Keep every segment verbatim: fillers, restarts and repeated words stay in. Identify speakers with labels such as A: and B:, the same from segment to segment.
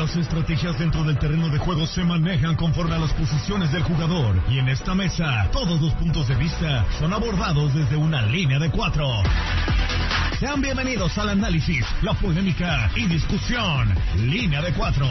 A: Las estrategias dentro del terreno de juego se manejan conforme a las posiciones del jugador. Y en esta mesa, todos los puntos de vista son abordados desde una línea de cuatro. Sean bienvenidos al análisis, la polémica y discusión. Línea de cuatro.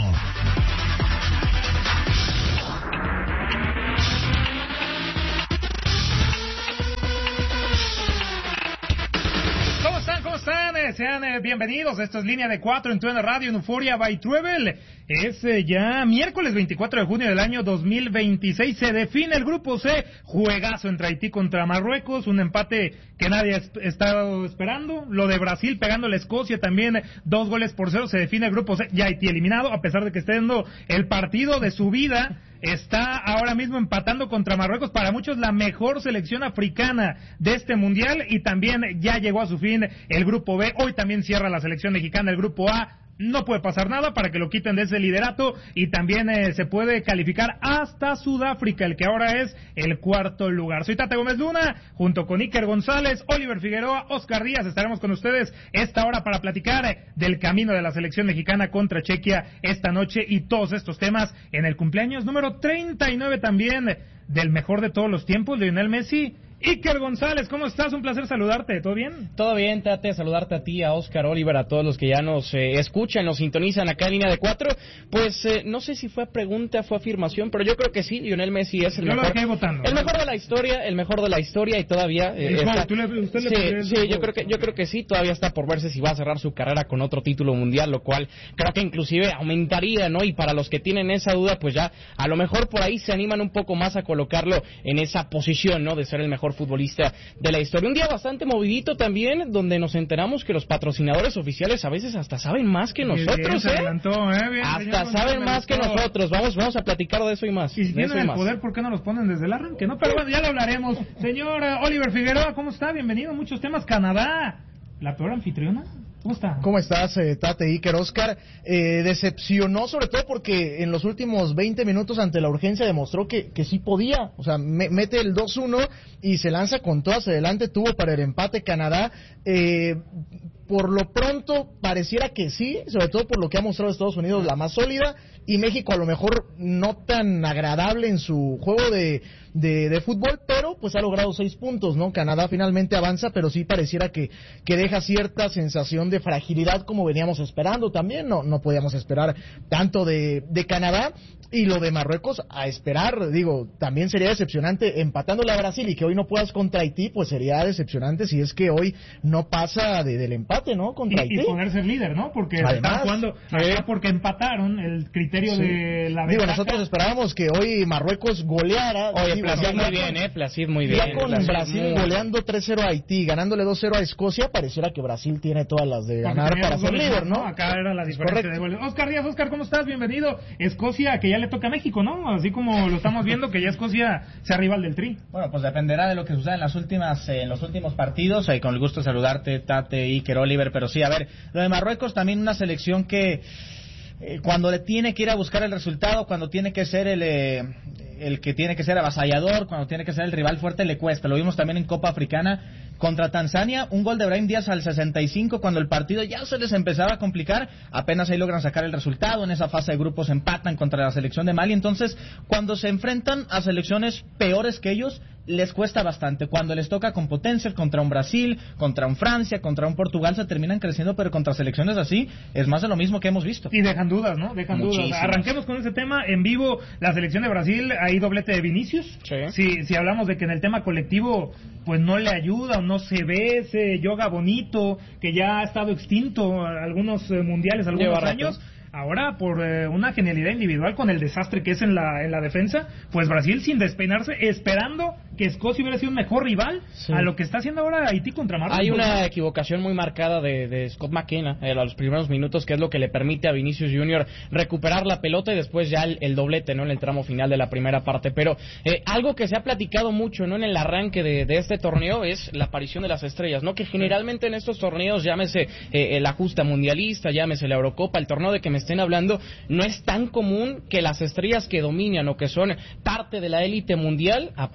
B: ¿Cómo están? ¿Cómo están? Eh, sean eh, bienvenidos. Esto es Línea de cuatro en tu Radio en Euforia by Travel. Es eh, ya miércoles veinticuatro de junio del año dos mil veintiséis. Se define el grupo C. Juegazo entre Haití contra Marruecos. Un empate que nadie ha estado esperando. Lo de Brasil pegándole a Escocia también. Dos goles por cero. Se define el grupo C. Ya Haití eliminado, a pesar de que esté dando el partido de su vida. Está ahora mismo empatando contra Marruecos, para muchos la mejor selección africana de este mundial, y también ya llegó a su fin el grupo B. Hoy también cierra la selección mexicana el grupo A. No puede pasar nada para que lo quiten de ese liderato, y también eh, se puede calificar hasta Sudáfrica, el que ahora es el cuarto lugar. Soy Tate Gómez Luna, junto con Iker González, Oliver Figueroa, Oscar Díaz. Estaremos con ustedes esta hora para platicar eh, del camino de la selección mexicana contra Chequia esta noche, y todos estos temas en el cumpleaños número treinta y nueve también del mejor de todos los tiempos, Lionel Messi. Iker González, ¿cómo estás? Un placer saludarte, ¿todo bien?
C: Todo bien, Tate, saludarte a ti, a Oscar, Oliver, a todos los que ya nos eh, escuchan, nos sintonizan acá en Línea de Cuatro. Pues eh, no sé si fue pregunta, fue afirmación, pero yo creo que sí, Lionel Messi es el
B: yo
C: mejor.
B: Lo dejé votando,
C: el mejor de la historia, el mejor de la historia, y todavía eh, está...
B: ¿Tú le, usted
C: sí,
B: le
C: sí, yo creo que yo creo que sí, todavía está por verse si va a cerrar su carrera con otro título mundial, lo cual creo que inclusive aumentaría, ¿no? Y para los que tienen esa duda, pues ya a lo mejor por ahí se animan un poco más a colocarlo en esa posición, ¿no? De ser el mejor futbolista de la historia. Un día bastante movidito también, donde nos enteramos que los patrocinadores oficiales a veces hasta saben más que nosotros,
B: bien, se
C: ¿eh?
B: Adelantó, ¿eh? Bien,
C: hasta saben más que nosotros. Vamos, vamos a platicar de eso y más.
B: Y si
C: tienen
B: el poder, ¿por qué no los ponen desde el arranque? No, pero bueno, ya lo hablaremos. Señor uh, Oliver Figueroa, ¿cómo está? Bienvenido. Muchos temas. Canadá, la peor anfitriona. ¿Cómo está?
D: ¿Cómo estás, eh, Tate, Iker, Oscar? Eh, decepcionó sobre todo porque en los últimos veinte minutos ante la urgencia demostró que, que sí podía. O sea, me, mete el dos uno y se lanza con todo hacia adelante. Tuvo para el empate Canadá. Eh, por lo pronto pareciera que sí, sobre todo por lo que ha mostrado Estados Unidos, la más sólida, y México a lo mejor no tan agradable en su juego de, de, de fútbol, pero pues ha logrado seis puntos, ¿no? Canadá finalmente avanza, pero sí pareciera que, que deja cierta sensación de fragilidad como veníamos esperando también. No, no podíamos esperar tanto de, de Canadá. Y lo de Marruecos, a esperar, digo, también sería decepcionante empatándole a Brasil, y que hoy no puedas contra Haití, pues sería decepcionante si es que hoy no pasa de, del empate, ¿no? Contra
B: y,
D: Haití.
B: Y ponerse el líder, ¿no? Porque
D: además,
B: están jugando,
D: eh,
B: porque empataron el criterio sí. de la
D: Digo, ventaja. Nosotros esperábamos que hoy Marruecos goleara.
C: Oye,
D: digo,
C: Placid muy bien, ¿eh? Placid muy bien.
D: Ya con
C: Placid
D: Brasil
C: muy
D: goleando tres cero a Haití, ganándole dos cero a Escocia, pareciera que Brasil tiene todas las de ganar para ser líder, ¿no?
B: Acá era la diferencia de goles. Oscar Díaz, Oscar, ¿cómo estás? Bienvenido. Escocia, que ya le toca a México, ¿no? Así como lo estamos viendo, que ya Escocia sea rival del Tri.
E: Bueno, pues dependerá de lo que suceda en las últimas eh, en los últimos partidos. Eh, con el gusto de saludarte, Tate, Iker, Oliver, pero sí, a ver, lo de Marruecos también una selección que eh, cuando le tiene que ir a buscar el resultado, cuando tiene que ser el eh, el que tiene que ser avasallador, cuando tiene que ser el rival fuerte, le cuesta. Lo vimos también en Copa Africana contra Tanzania, un gol de Brahim Díaz al sesenta y cinco, cuando el partido ya se les empezaba a complicar, apenas ahí logran sacar el resultado. En esa fase de grupos empatan contra la selección de Mali. Entonces, cuando se enfrentan a selecciones peores que ellos, les cuesta bastante. Cuando les toca con potencias, contra un Brasil, contra un Francia, contra un Portugal, se terminan creciendo, pero contra selecciones así, es más de lo mismo que hemos visto.
B: Y dejan dudas, ¿no? Dejan Muchísimas. dudas. Arranquemos con ese tema. En vivo, la selección de Brasil, hay doblete de Vinicius.
C: Sí.
B: Si, si hablamos de que en el tema colectivo, pues no le ayuda o no se ve ese yoga bonito que ya ha estado extinto algunos eh, mundiales, algunos
C: Lleva
B: años.
C: rato.
B: Ahora, por eh, una genialidad individual con el desastre que es en la en la defensa, pues Brasil sin despeinarse, esperando que Escocia hubiera sido un mejor rival sí. a lo que está haciendo ahora Haití contra Marruecos.
C: Hay una equivocación muy marcada de, de Scott McKenna eh, a los primeros minutos, que es lo que le permite a Vinicius Junior recuperar la pelota y después ya el, el doblete, ¿no? En el tramo final de la primera parte. Pero eh, algo que se ha platicado mucho, ¿no? En el arranque de, de este torneo es la aparición de las estrellas, ¿no? Que generalmente en estos torneos, llámese eh, la justa mundialista, llámese la Eurocopa, el torneo de que me estén hablando, no es tan común que las estrellas que dominan o que son parte de la élite mundial aparezcan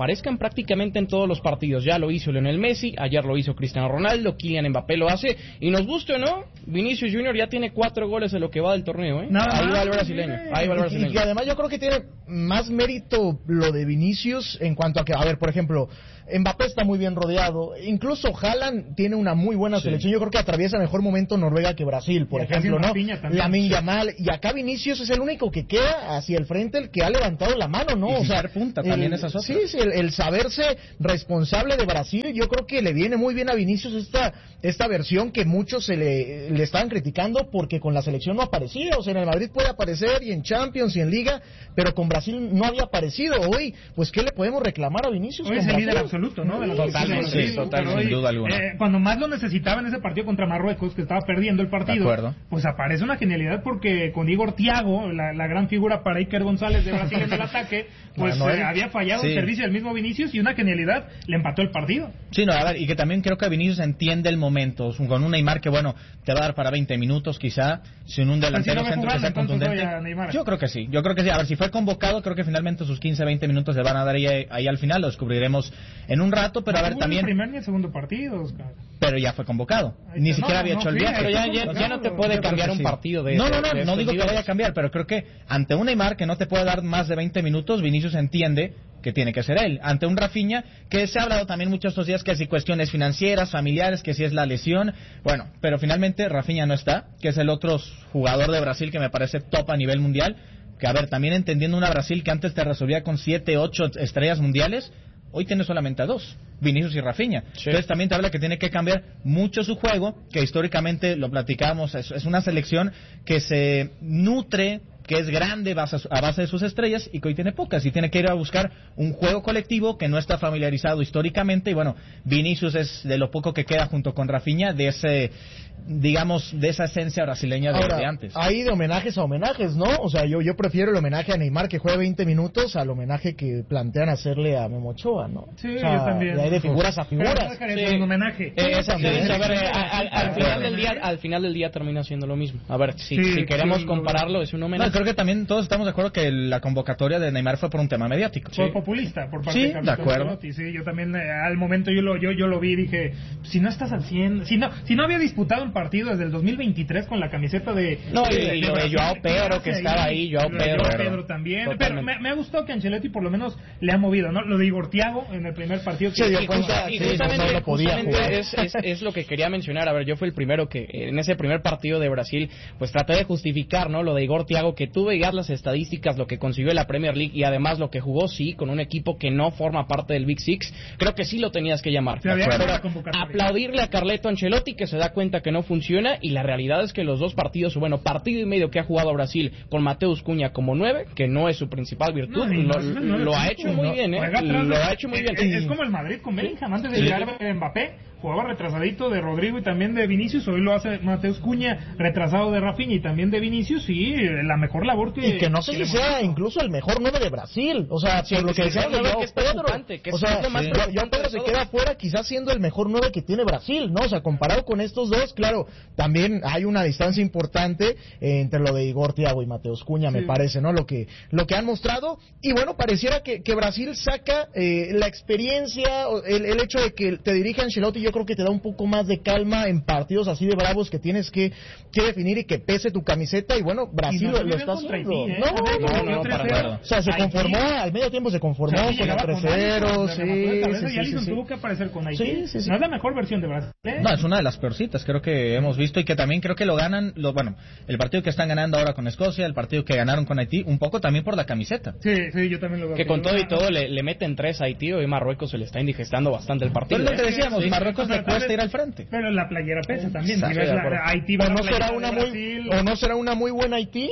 C: prácticamente en todos los partidos. Ya lo hizo Lionel Messi, ayer lo hizo Cristiano Ronaldo, Kylian Mbappé lo hace, y nos guste o no, Vinicius Junior ya tiene cuatro goles en lo que va del torneo, ¿eh?
B: Nada
C: ahí
B: más,
C: va el brasileño, ahí va el brasileño.
D: Y, y además yo creo que tiene más mérito lo de Vinicius en cuanto a que, a ver, por ejemplo, Mbappé está muy bien rodeado, incluso Haaland tiene una muy buena sí. selección, yo creo que atraviesa mejor momento Noruega que Brasil, por y ejemplo, ¿no? Lamine Yamal, y acá Vinicius es el único que queda hacia el frente, el que ha levantado la mano, ¿no?
E: Y
D: o sea,
E: punta
D: el,
E: también esas otras.
D: Sí, sí el, el saberse responsable de Brasil, yo creo que le viene muy bien a Vinicius esta esta versión que muchos se le, le estaban criticando porque con la selección no aparecía, o sea, en el Madrid puede aparecer y en Champions y en Liga, pero con Brasil no había aparecido. Hoy, pues, ¿qué le podemos reclamar a Vinicius?
B: Hoy es el líder absoluto, ¿no? De la
E: totalmente, sí, totalmente, sin duda alguna.
B: Eh, cuando más lo necesitaba en ese partido contra Marruecos, que estaba perdiendo el partido, pues aparece una genialidad porque con Igor Thiago, la, la gran figura para Iker González de Brasil en el ataque, pues bueno, eh, había fallado sí. el servicio del mismo Vinicius y una genialidad le empató el partido.
E: Sí, no, a ver, y que también creo que Vinicius entiende el momento, con un Neymar que, bueno, te va a dar para veinte minutos quizá, sin un delantero
B: si no
E: centro
B: jugando,
E: que sea contundente. Yo creo que sí, yo creo que sí. A ver, si fue convocado, creo que finalmente sus quince, veinte minutos le van a dar ahí, ahí al final, lo descubriremos en un rato, pero
B: no
E: a ver también...
B: No el primer ni el segundo partido, Oscar.
E: Pero ya fue convocado, ahí ni siquiera no, había no, hecho no, el viaje.
C: Pero ya, ya, ya no te puede cambiar un partido de...
E: No, no, no,
C: de
E: no digo que vaya a cambiar, pero creo que ante un Neymar que no te puede dar más de veinte minutos, Vinicius entiende que tiene que ser él. Ante un Rafinha, que se ha hablado también muchos estos días que si cuestiones financieras, familiares, que si es la lesión, bueno, pero finalmente Rafinha no está, que es el otro jugador de Brasil que me parece top a nivel mundial, que a ver, también entendiendo una Brasil que antes te resolvía con siete, ocho estrellas mundiales, hoy tiene solamente a dos, Vinicius y Rafinha. Sí. Entonces también te habla que tiene que cambiar mucho su juego, que históricamente lo platicábamos, es, es una selección que se nutre, que es grande a base de sus estrellas y que hoy tiene pocas y tiene que ir a buscar un juego colectivo que no está familiarizado históricamente y bueno, Vinicius es de lo poco que queda junto con Rafinha de ese, digamos, de esa esencia brasileña de,
D: Ahora,
E: de antes.
D: Hay de homenajes a homenajes, ¿no? O sea, yo yo prefiero el homenaje a Neymar que juegue veinte minutos al homenaje que plantean hacerle a Memo Ochoa, ¿no?
B: Sí,
D: o sea,
B: yo también.
D: Hay de figuras a figuras.
B: Sí. Un homenaje.
C: Eh, exactamente. A ver, eh, al, al final del día, al final del día termina siendo lo mismo. A ver, si, sí, si queremos sí, compararlo, es un homenaje.
E: No, creo que también todos estamos de acuerdo que la convocatoria de Neymar fue por un tema mediático.
B: Fue
E: sí.
B: populista por parte
E: sí,
B: de Carlos
E: de acuerdo.
B: Ancelotti. Sí, yo también eh, al momento yo lo yo yo lo vi y dije, si no estás al cien, si no si no había disputado un partido desde el dos mil veintitrés con la camiseta de
C: No,
B: de,
C: y, y lo de Joao Pedro que estaba ahí, Joao Pedro,
B: Joao Pedro también, pero me, me ha gustado que Ancelotti por lo menos le ha movido, ¿no? Lo de Igor Thiago en el primer partido que
D: se dio cuenta,
C: y
D: sí,
C: justamente,
D: no, no podía
C: justamente es, es, es lo que quería mencionar. A ver, yo fui el primero que en ese primer partido de Brasil pues traté de justificar, ¿no? Lo de Igor Thiago, que tú veías las estadísticas, lo que consiguió en la Premier League y además lo que jugó, sí, con un equipo que no forma parte del Big Six, creo que sí lo tenías que llamar.
B: Pero
C: aplaudirle a Carleto Ancelotti que se da cuenta que no funciona y la realidad es que los dos partidos, bueno, partido y medio que ha jugado Brasil con Mateus Cunha como nueve, que no es su principal virtud, no, lo, no, no, lo ha hecho muy bien, ¿eh? Lo ha hecho muy bien.
B: Es, es como el Madrid con Bellingham, antes de llegar a Mbappé, jugaba retrasadito de Rodrigo y también de Vinicius, hoy lo hace Mateus Cunha, retrasado de Rafinha y también de Vinicius, y la mejor labor que...
D: Y que no sé si sea incluso el mejor nueve de Brasil, o sea, sí, por lo que decíamos de Joao Pedro, o sea, Joao Pedro se queda afuera quizás siendo el mejor nueve que tiene Brasil, ¿no? O sea, comparado con estos dos, claro, también hay una distancia importante eh, entre lo de Igor Thiago y Mateus Cunha, sí. me parece, ¿no? Lo que lo que han mostrado, y bueno, pareciera que, que Brasil saca eh, la experiencia, el, el hecho de que te dirija Ancelotti, yo creo que te da un poco más de calma en partidos así de bravos que tienes que, que definir y que pese tu camiseta, y bueno, Brasil no lo, lo está haciendo.
B: Ti, ¿eh?
D: No, no, no, no, para nada. O sea, se conformó, al medio tiempo se conformó con el tres cero, sí, sí,
B: sí, sí, sí. Tuvo que aparecer con Haití. Sí, sí, sí. No es la mejor versión de Brasil. ¿eh?
E: No, es una de las peorcitas, creo que hemos visto, y que también creo que lo ganan, lo, bueno, el partido que están ganando ahora con Escocia, el partido que ganaron con Haití, un poco también por la camiseta.
B: Sí, sí, yo también lo veo.
C: Que con todo y todo le, le meten tres a Haití, y Marruecos se le está indigestando bastante el partido.
E: Pero es lo que decíamos, sí. Marruecos le cuesta ir al frente.
B: Pero la playera pesa también.
E: Si
B: ves la, Haití
D: ¿O no será una muy, o no será una muy buena Haití?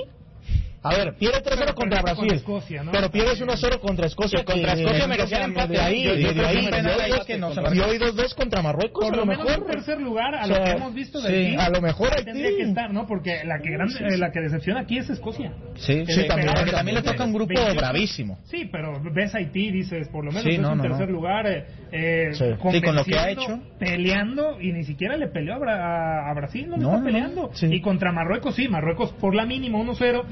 D: A ver, pierde tres cero contra Brasil, con Escocia, ¿no? Pero pierdes uno cero contra Escocia.
C: Sí, contra Escocia merecía el empate.
D: De ahí, de, de, de ahí, y hoy dos dos contra Marruecos.
B: Por
D: a
B: lo,
D: lo
B: mejor en tercer lugar, a
D: o sea,
B: lo que hemos visto de
D: sí,
B: Haití,
D: a lo mejor Haití
B: tendría que estar, ¿no? Porque la que gran, sí, sí. la que decepciona aquí es Escocia.
E: Sí, sí, sí también, pero, también le toca un grupo veintiocho, bravísimo.
B: Sí, pero ves a Haití, dices, por lo menos
E: sí,
B: es
E: no,
B: en
E: no,
B: tercer
E: no.
B: lugar, eh, eh,
E: sí. sí, con lo que ha hecho,
B: peleando, y ni siquiera le peleó a, a, a Brasil, no le
E: no,
B: está peleando.
E: Sí.
B: Y contra Marruecos, sí, Marruecos por la mínima uno cero, uh-huh. pero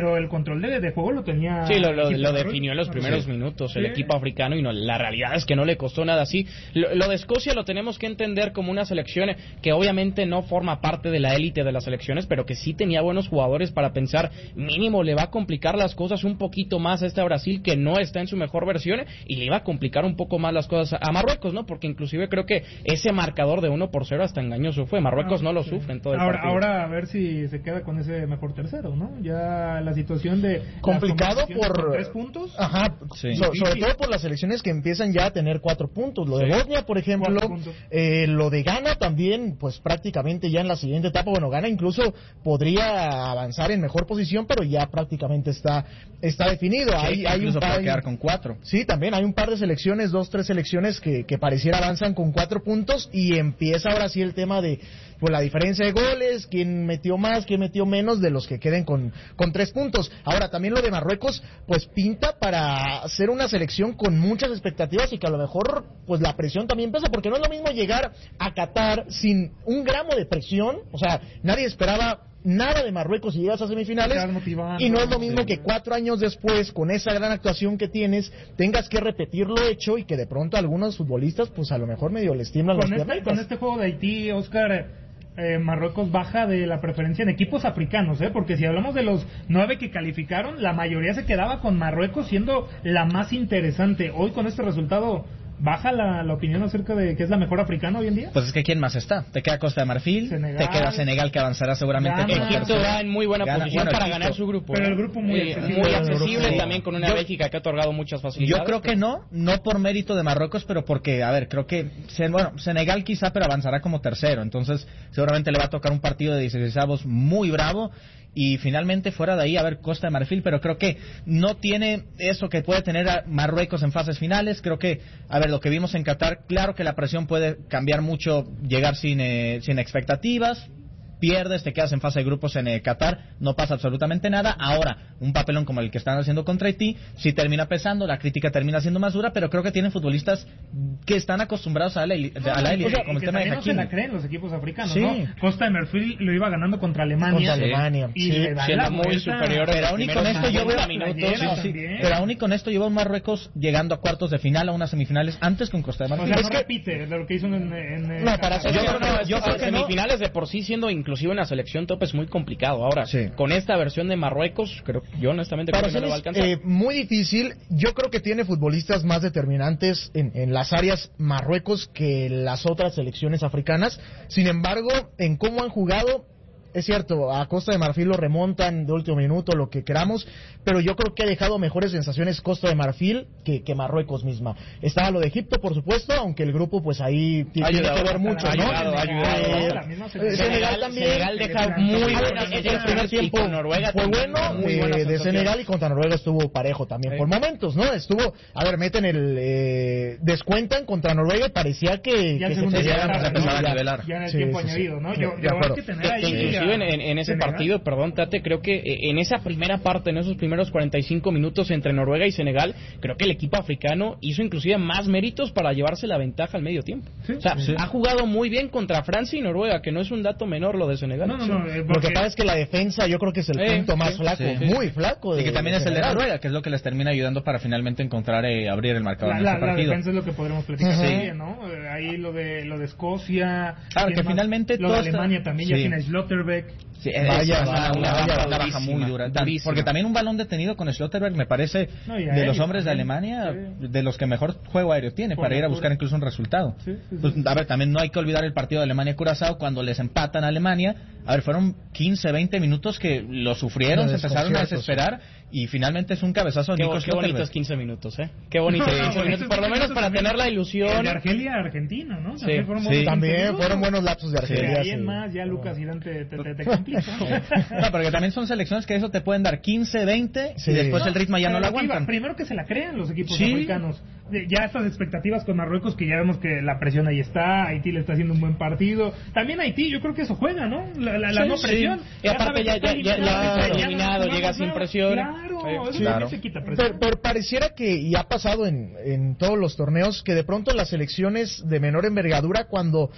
B: pero el control de, de juego lo tenía.
C: Sí, lo, lo, lo
B: de
C: definió en los primeros sí. minutos el
B: sí.
C: equipo africano y no, la realidad es que no le costó nada así. Lo, lo de Escocia lo tenemos que entender como una selección que obviamente no forma parte de la élite de las selecciones, pero que sí tenía buenos jugadores para pensar, mínimo le va a complicar las cosas un poquito más a este Brasil que no está en su mejor versión y le iba a complicar un poco más las cosas a Marruecos, ¿no? Porque inclusive creo que ese marcador de uno por cero hasta engañoso fue. Marruecos ah, no lo sí. sufre en todo el
B: ahora,
C: partido.
B: Ahora a ver si se queda con ese mejor tercero, ¿no? Ya la situación de...
D: Complicado por...
B: tres puntos.
D: Ajá, sí. so, sobre todo por las selecciones que empiezan ya a tener cuatro puntos. Lo de sí. Bosnia, por ejemplo, eh, lo de Ghana también, pues prácticamente ya en la siguiente etapa, bueno, Ghana incluso podría avanzar en mejor posición, pero ya prácticamente está está definido.
E: Sí,
D: hay, hay
E: incluso
D: un par,
E: puede quedar con cuatro.
D: Sí, también hay un par de selecciones, dos, tres selecciones que, que pareciera avanzan con cuatro puntos y empieza ahora sí el tema de pues la diferencia de goles, quién metió más, quién metió menos de los que queden con, con tres puntos. Ahora, también lo de Marruecos, pues pinta para ser una selección con muchas expectativas y que a lo mejor, pues la presión también pesa, porque no es lo mismo llegar a Qatar sin un gramo de presión, o sea, nadie esperaba nada de Marruecos si llegas a semifinales, y no es lo mismo que cuatro años después, con esa gran actuación que tienes, tengas que repetir lo hecho y que de pronto a algunos futbolistas, pues a lo mejor medio les tiemblan las piernas.
B: Con este juego de Haití, Oscar... Eh, Marruecos baja de la preferencia en equipos africanos, ¿eh? Porque si hablamos de los nueve que calificaron, la mayoría se quedaba con Marruecos siendo la más interesante. Hoy con este resultado, ¿baja la, la opinión acerca de que es la mejor africana hoy en día?
E: Pues es que ¿quién más está? Te queda Costa de Marfil, Senegal, te queda Senegal que avanzará seguramente.
C: Gana, Egipto va en muy buena Gana, posición bueno, para Egipto, ganar su grupo.
B: Pero el grupo muy
C: eh,
B: accesible,
C: muy accesible
B: sí.
C: también con una
E: yo,
C: Bélgica que ha otorgado muchas facilidades.
E: Yo creo que no, no por mérito de Marruecos, pero porque, a ver, creo que, bueno, Senegal quizá, pero avanzará como tercero, entonces seguramente le va a tocar un partido de dieciseisavos muy bravo. Y finalmente fuera de ahí a ver Costa de Marfil, pero creo que no tiene eso que puede tener a Marruecos en fases finales. Creo que, a ver, lo que vimos en Qatar, claro que la presión puede cambiar mucho, llegar sin, eh, sin expectativas. Pierdes, te quedas en fase de grupos en eh, Qatar, no pasa absolutamente nada. Ahora, un papelón como el que están haciendo contra Haití, sí termina pesando, la crítica termina siendo más dura, pero creo que tienen futbolistas que están acostumbrados a la élite,
B: no,
E: a la élite,
B: o sea,
E: como el
B: que
E: tema de
B: Hakimi. No se la creen los equipos africanos,
E: sí.
B: ¿no? Costa de Marfil lo iba ganando contra Alemania.
D: Contra Alemania,
B: y
D: sí.
B: le da
C: Siendo
B: la
C: muy
B: vuelta.
C: superior.
E: Pero aún y con esto yo veo
C: minutos,
E: sí, sí. Pero aún y con esto yo veo a Marruecos llegando a cuartos de final, a unas semifinales antes con Costa de Marfil.
B: O sea,
E: es
B: no
E: que
B: repite lo que hizo en, en
D: no, para
C: yo,
D: yo,
C: no,
E: yo creo que
C: semifinales
E: no.
C: de por sí siendo inclusive una selección top es muy complicado. Ahora,
D: sí.
C: con esta versión de Marruecos, creo yo honestamente creo
D: para
C: que no lo va a alcanzar.
D: Eh, muy difícil. Yo creo que tiene futbolistas más determinantes en, en las áreas Marruecos que las otras selecciones africanas. Sin embargo, en cómo han jugado, es cierto, a Costa de Marfil lo remontan de último minuto, lo que queramos, pero yo creo que ha dejado mejores sensaciones Costa de Marfil que, que Marruecos misma. Estaba lo de Egipto, por supuesto, aunque el grupo pues ahí tiene
C: ayudado,
D: que ver mucho,
C: ha
D: ¿no?
C: ayudado, ha ayudado.
D: Eh,
B: Senegal,
D: Senegal también.
C: Senegal deja muy buenas
D: el primer tiempo
C: con Noruega
D: fue bueno eh, de Senegal, y contra Noruega estuvo parejo también sí. por momentos, ¿no? Estuvo, a ver, meten el eh, descuentan contra Noruega y parecía que,
B: ya
D: que se
B: empezaba
E: a nivelar.
B: Ya en el
D: sí,
B: tiempo
D: sí,
B: añadido, ¿no?
D: Sí,
B: yo, yo hay que tener ahí
C: inclusive en, en, en ese Senegal. partido, perdón, Tate, creo que en esa primera parte, en esos primeros cuarenta y cinco minutos entre Noruega y Senegal, creo que el equipo africano hizo inclusive más méritos para llevarse la ventaja al medio tiempo. Sí, o sea, sí. ha jugado muy bien contra Francia y Noruega, que no es un dato menor lo de Senegal.
B: No, no, no, eh,
D: porque... Lo que pasa es que la defensa yo creo que es el
C: eh,
D: punto más
C: sí,
D: flaco,
C: sí,
D: muy flaco. De,
E: y que también
D: de
E: es el de Noruega, que es lo que les termina ayudando para finalmente encontrar, eh, abrir el marcador
B: la,
E: en este
B: la,
E: partido.
B: La defensa es lo que podremos platicar
E: sí.
B: también, ¿no? Ahí lo de, lo de Escocia.
E: Claro, que
B: más,
E: finalmente
B: lo de Alemania está... también, sí. ya tiene Schlotterbeck.
E: Sí, vaya, es una, una, una, una baja muy dura. Durísima. Porque también un balón detenido con Schlotterbeck me parece
B: no,
E: de
B: él,
E: los hombres
B: también,
E: de Alemania,
B: sí.
E: de los que mejor juego aéreo tiene, Por para ir a buscar incluso un resultado.
B: Sí, sí, sí.
E: Pues, a ver, también no hay que olvidar el partido de Alemania-Curazao cuando les empatan a Alemania. A ver, fueron quince, veinte minutos que lo sufrieron, se empezaron a desesperar y finalmente es un cabezazo de
C: Qué,
E: Nico
C: qué bonitos quince minutos, ¿eh? Qué bonitos quince minutos, por lo menos para tener la ilusión.
B: De Argelia a Argentina, ¿no?
D: También, sí. fueron, sí. También fueron buenos lapsos de Argelia.
B: Sí, ahí en más, ya Lucas Irán te, te, te, te complica.
E: No, porque también son selecciones que eso te pueden dar quince, veinte sí. y después no, el ritmo ya no lo aguantan.
B: Primero que se la crean los equipos
E: sí.
B: africanos. Ya estas expectativas con Marruecos, que ya vemos que la presión ahí está, Haití le está haciendo un buen partido. También Haití, yo creo que eso juega, ¿no? La, la, la sí, no presión.
C: Sí. Y aparte ya, ya, ya, ya eliminado, llega sin presión.
B: Claro,
C: sí,
B: eso
C: claro.
B: se quita presión.
D: Pero, pero pareciera que, y ha pasado en, en todos los torneos, que de pronto las selecciones de menor envergadura, cuando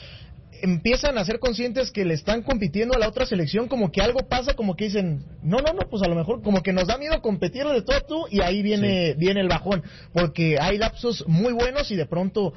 D: empiezan a ser conscientes que le están compitiendo a la otra selección, como que algo pasa, como que dicen, no, no, no, pues a lo mejor como que nos da miedo competirle de todo a tú, y ahí viene, sí. viene el bajón, porque hay lapsos muy buenos y de pronto...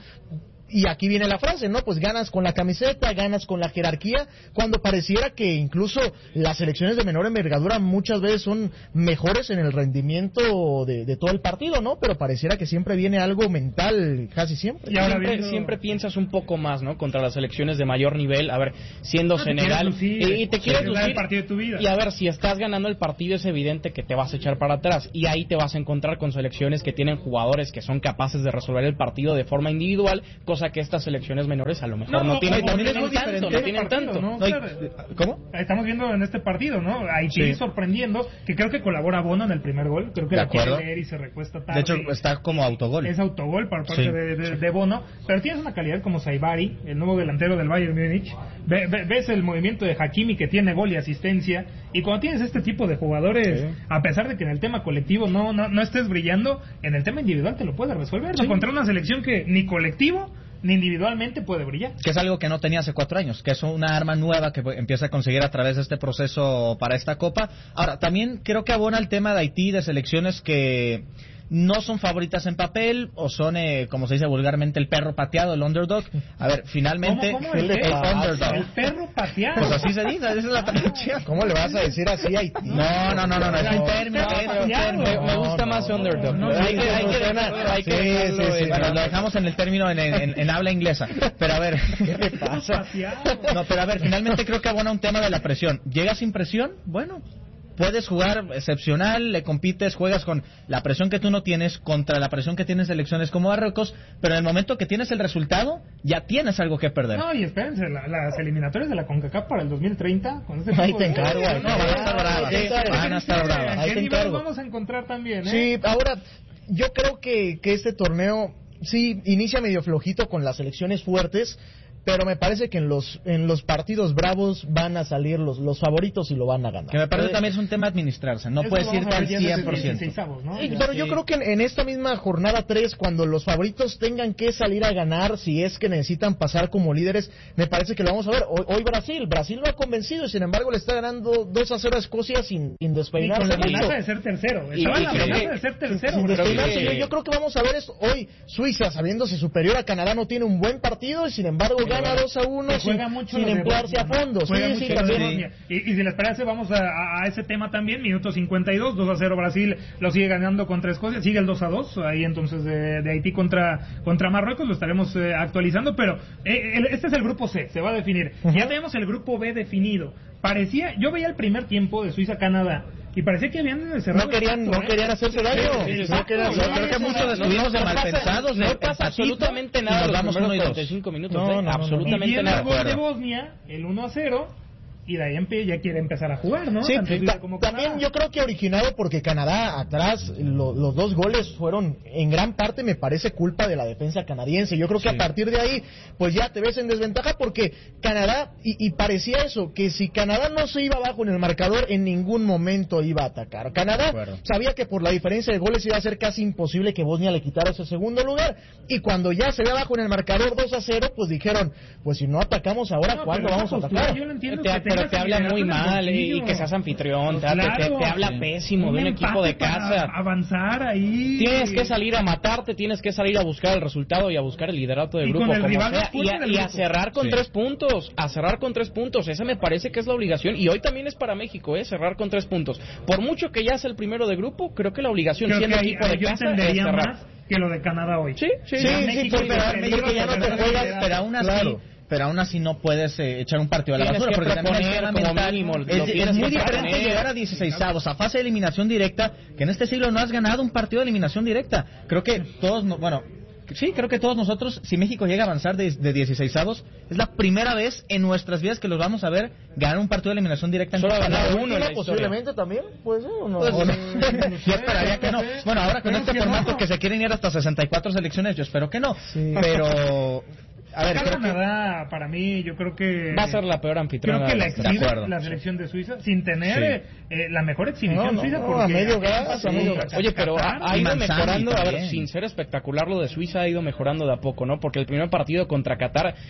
D: Y aquí viene la frase, ¿no? Pues ganas con la camiseta, ganas con la jerarquía, cuando pareciera que incluso las selecciones de menor envergadura muchas veces son mejores en el rendimiento de, de todo el partido, ¿no? Pero pareciera que siempre viene algo mental, casi siempre.
C: Y ahora siempre, viendo... siempre piensas un poco más, ¿no? Contra las selecciones de mayor nivel, a ver, siendo
B: no,
C: Senegal,
B: lucir,
C: y, y te quieres lucir,
B: el partido de tu vida.
C: Y a ver, si estás ganando el partido es evidente que te vas a echar para atrás, y ahí te vas a encontrar con selecciones que tienen jugadores que son capaces de resolver el partido de forma individual, cosa que estas selecciones menores a lo mejor no, no tienen, no tienen tanto, no tienen tanto.
B: ¿no? Claro. ¿Cómo? Estamos viendo en este partido, ¿no? Haití sí. sorprendiendo, que creo que colabora Bono en el primer gol, creo que
E: de
B: la
E: acuerdo.
B: quiere leer y se recuesta tarde.
E: De hecho, está como autogol.
B: Es autogol por parte
E: sí.
B: de, de, de Bono, pero tienes una calidad como Saibari, el nuevo delantero del Bayern Múnich. Ve, ve, ves el movimiento de Hakimi, que tiene gol y asistencia, y cuando tienes este tipo de jugadores, sí. a pesar de que en el tema colectivo no, no, no estés brillando, en el tema individual te lo puedes resolver, sí. ¿no? Contra una selección que ni colectivo ni individualmente puede brillar.
E: Que es algo que no tenía hace cuatro años, que es una arma nueva que empieza a conseguir a través de este proceso para esta Copa. Ahora, también creo que abona el tema de Haití, de selecciones que no son favoritas en papel, o son, eh, como se dice vulgarmente, el perro pateado, el underdog. A ver, finalmente...
B: ¿Cómo, cómo el, el,
E: el underdog.
B: El perro pateado.
E: Pues así se dice, esa es la traducción.
D: ¿Cómo le vas a decir así a Haití?
E: No, no, no, no, no, es un término, es un término.
C: Me gusta más underdog.
E: Hay que, hay que, hay que, sí, sí, sí, bueno, lo dejamos en el término en, en, en habla inglesa. Pero a ver,
D: ¿qué le pasa?
E: No, pero a ver, finalmente creo que abona un tema de la presión. ¿Llega sin presión? Bueno, puedes jugar excepcional, le compites, juegas con la presión que tú no tienes contra la presión que tienes selecciones como Marruecos, pero en el momento que tienes el resultado, ya tienes algo que perder.
B: No, y espérense, la, las eliminatorias de la CONCACAF para el dos mil treinta, con este
D: ahí te encargo.
E: No, van a estar bravas, van a estar bravas.
B: Ahí te encargo. Vamos a encontrar también, ¿eh?
D: Sí, ahora, yo creo que, que este torneo, sí, inicia medio flojito con las selecciones fuertes, pero me parece que en los en los partidos bravos van a salir los los favoritos y lo van a ganar.
E: Que me parece también es un tema administrarse, no puedes irte al cien por ciento.
B: ¿no?
D: Sí, pero yo creo que en, en esta misma jornada tres, cuando los favoritos tengan que salir a ganar, si es que necesitan pasar como líderes, me parece que lo vamos a ver. Hoy, hoy Brasil, Brasil no ha convencido y sin embargo le está ganando dos a cero a Escocia sin, sin despeinarse.
B: Y con la amenaza de ser tercero.
C: Y,
B: Estaba
C: y
B: la
C: creo
B: amenaza
C: que,
B: de ser tercero.
D: Sin despeinarse.
C: que...
D: Yo, yo creo que vamos a ver esto. Hoy Suiza, sabiéndose superior a Canadá, no tiene un buen partido y sin embargo pero gana bueno. dos a uno.
B: Juega
D: sin,
B: mucho
D: sin emplearse a fondo.
B: Juega
D: Sí,
B: mucho
D: sí,
B: también. Y, y si les parece, vamos a, a, a ese tema también. Minuto cincuenta y dos, dos a cero Brasil lo sigue ganando contra Escocia. Sigue el dos a dos ahí entonces de, de Haití contra, contra Marruecos. Lo estaremos eh, actualizando. Pero eh, el, este es el grupo C, se va a definir. Uh-huh. Ya tenemos el grupo B definido. Parecía, yo veía el primer tiempo de Suiza-Canadá y parecía que habían cerrado.
D: No querían,
B: esto,
D: no
B: ¿eh?
D: querían hacerse daño. Sí, sí,
E: no querían, yo creo que muchos estuvimos de malpensados.
C: No pasa absolutamente nada.
E: Nos vamos uno y dos.
C: cuarenta y cinco minutos.
D: No,
C: ¿eh?
D: no, no,
C: absolutamente
B: no, no. Y
C: nada.
B: el gol de Bosnia, el uno a cero. Y de ahí ya quiere empezar a jugar, ¿no?
D: Sí,
B: ta-
D: como también yo creo que originado porque Canadá atrás, lo, los dos goles fueron en gran parte, me parece, culpa de la defensa canadiense. Yo creo que sí. A partir de ahí, pues ya te ves en desventaja porque Canadá, y, y parecía eso, que si Canadá no se iba abajo en el marcador, en ningún momento iba a atacar. Canadá sabía que por la diferencia de goles iba a ser casi imposible que Bosnia le quitara ese segundo lugar. Y cuando ya se ve abajo en el marcador dos a cero, pues dijeron, pues si no atacamos ahora, no, ¿cuándo vamos a atacar?
B: Yo lo entiendo,
C: te, pero te habla muy mal y, y que seas anfitrión, pues claro, te, te, te habla pésimo un de un equipo de casa.
B: Avanzar ahí.
C: Tienes que salir a matarte, tienes que salir a buscar el resultado y a buscar el liderato del grupo, como sea, y a, y a cerrar con sí. tres puntos, a cerrar con tres puntos. Esa me parece que es la obligación y hoy también es para México, ¿eh? Cerrar con tres puntos. Por mucho que ya sea el primero de grupo, creo que la obligación
B: creo
C: siendo
B: ahí,
C: equipo de casa es cerrar. Más
B: que lo de Canadá hoy.
C: Sí, sí,
D: sí, sí, sí porque México ya no te juegas,
E: pero aún así. Claro. Pero aún así no puedes eh, echar un partido a la basura, porque también el tema mental mínimo, es, es muy diferente llegar a dieciseisavos, a fase de eliminación directa, que en este siglo no has ganado un partido de eliminación directa. Creo que todos, no, bueno, sí, creo que todos nosotros, si México llega a avanzar de, de dieciseisavos, es la primera vez en nuestras vidas que los vamos a ver ganar un partido de eliminación directa.
C: Solo ganar uno en la
D: posiblemente también, puede ser o no.
E: Pues, no. Yo esperaría que no. Bueno, ahora con este formato que se quieren ir hasta sesenta y cuatro selecciones, yo espero que no. Sí. Pero...
B: A ver, creo Canadá, que para mí, yo creo que
C: va a ser la peor anfitriona.
B: Creo que la exhibe la selección de Suiza sin tener sí. eh, la mejor exhibición no, no, suiza.
D: No,
B: porque
D: a medio gas, a medio gas.
C: Oye, pero ha, ha ido mejorando, a ver, sin ser espectacular lo de Suiza, ha ido mejorando de a poco, ¿no? Porque el primer partido contra Qatar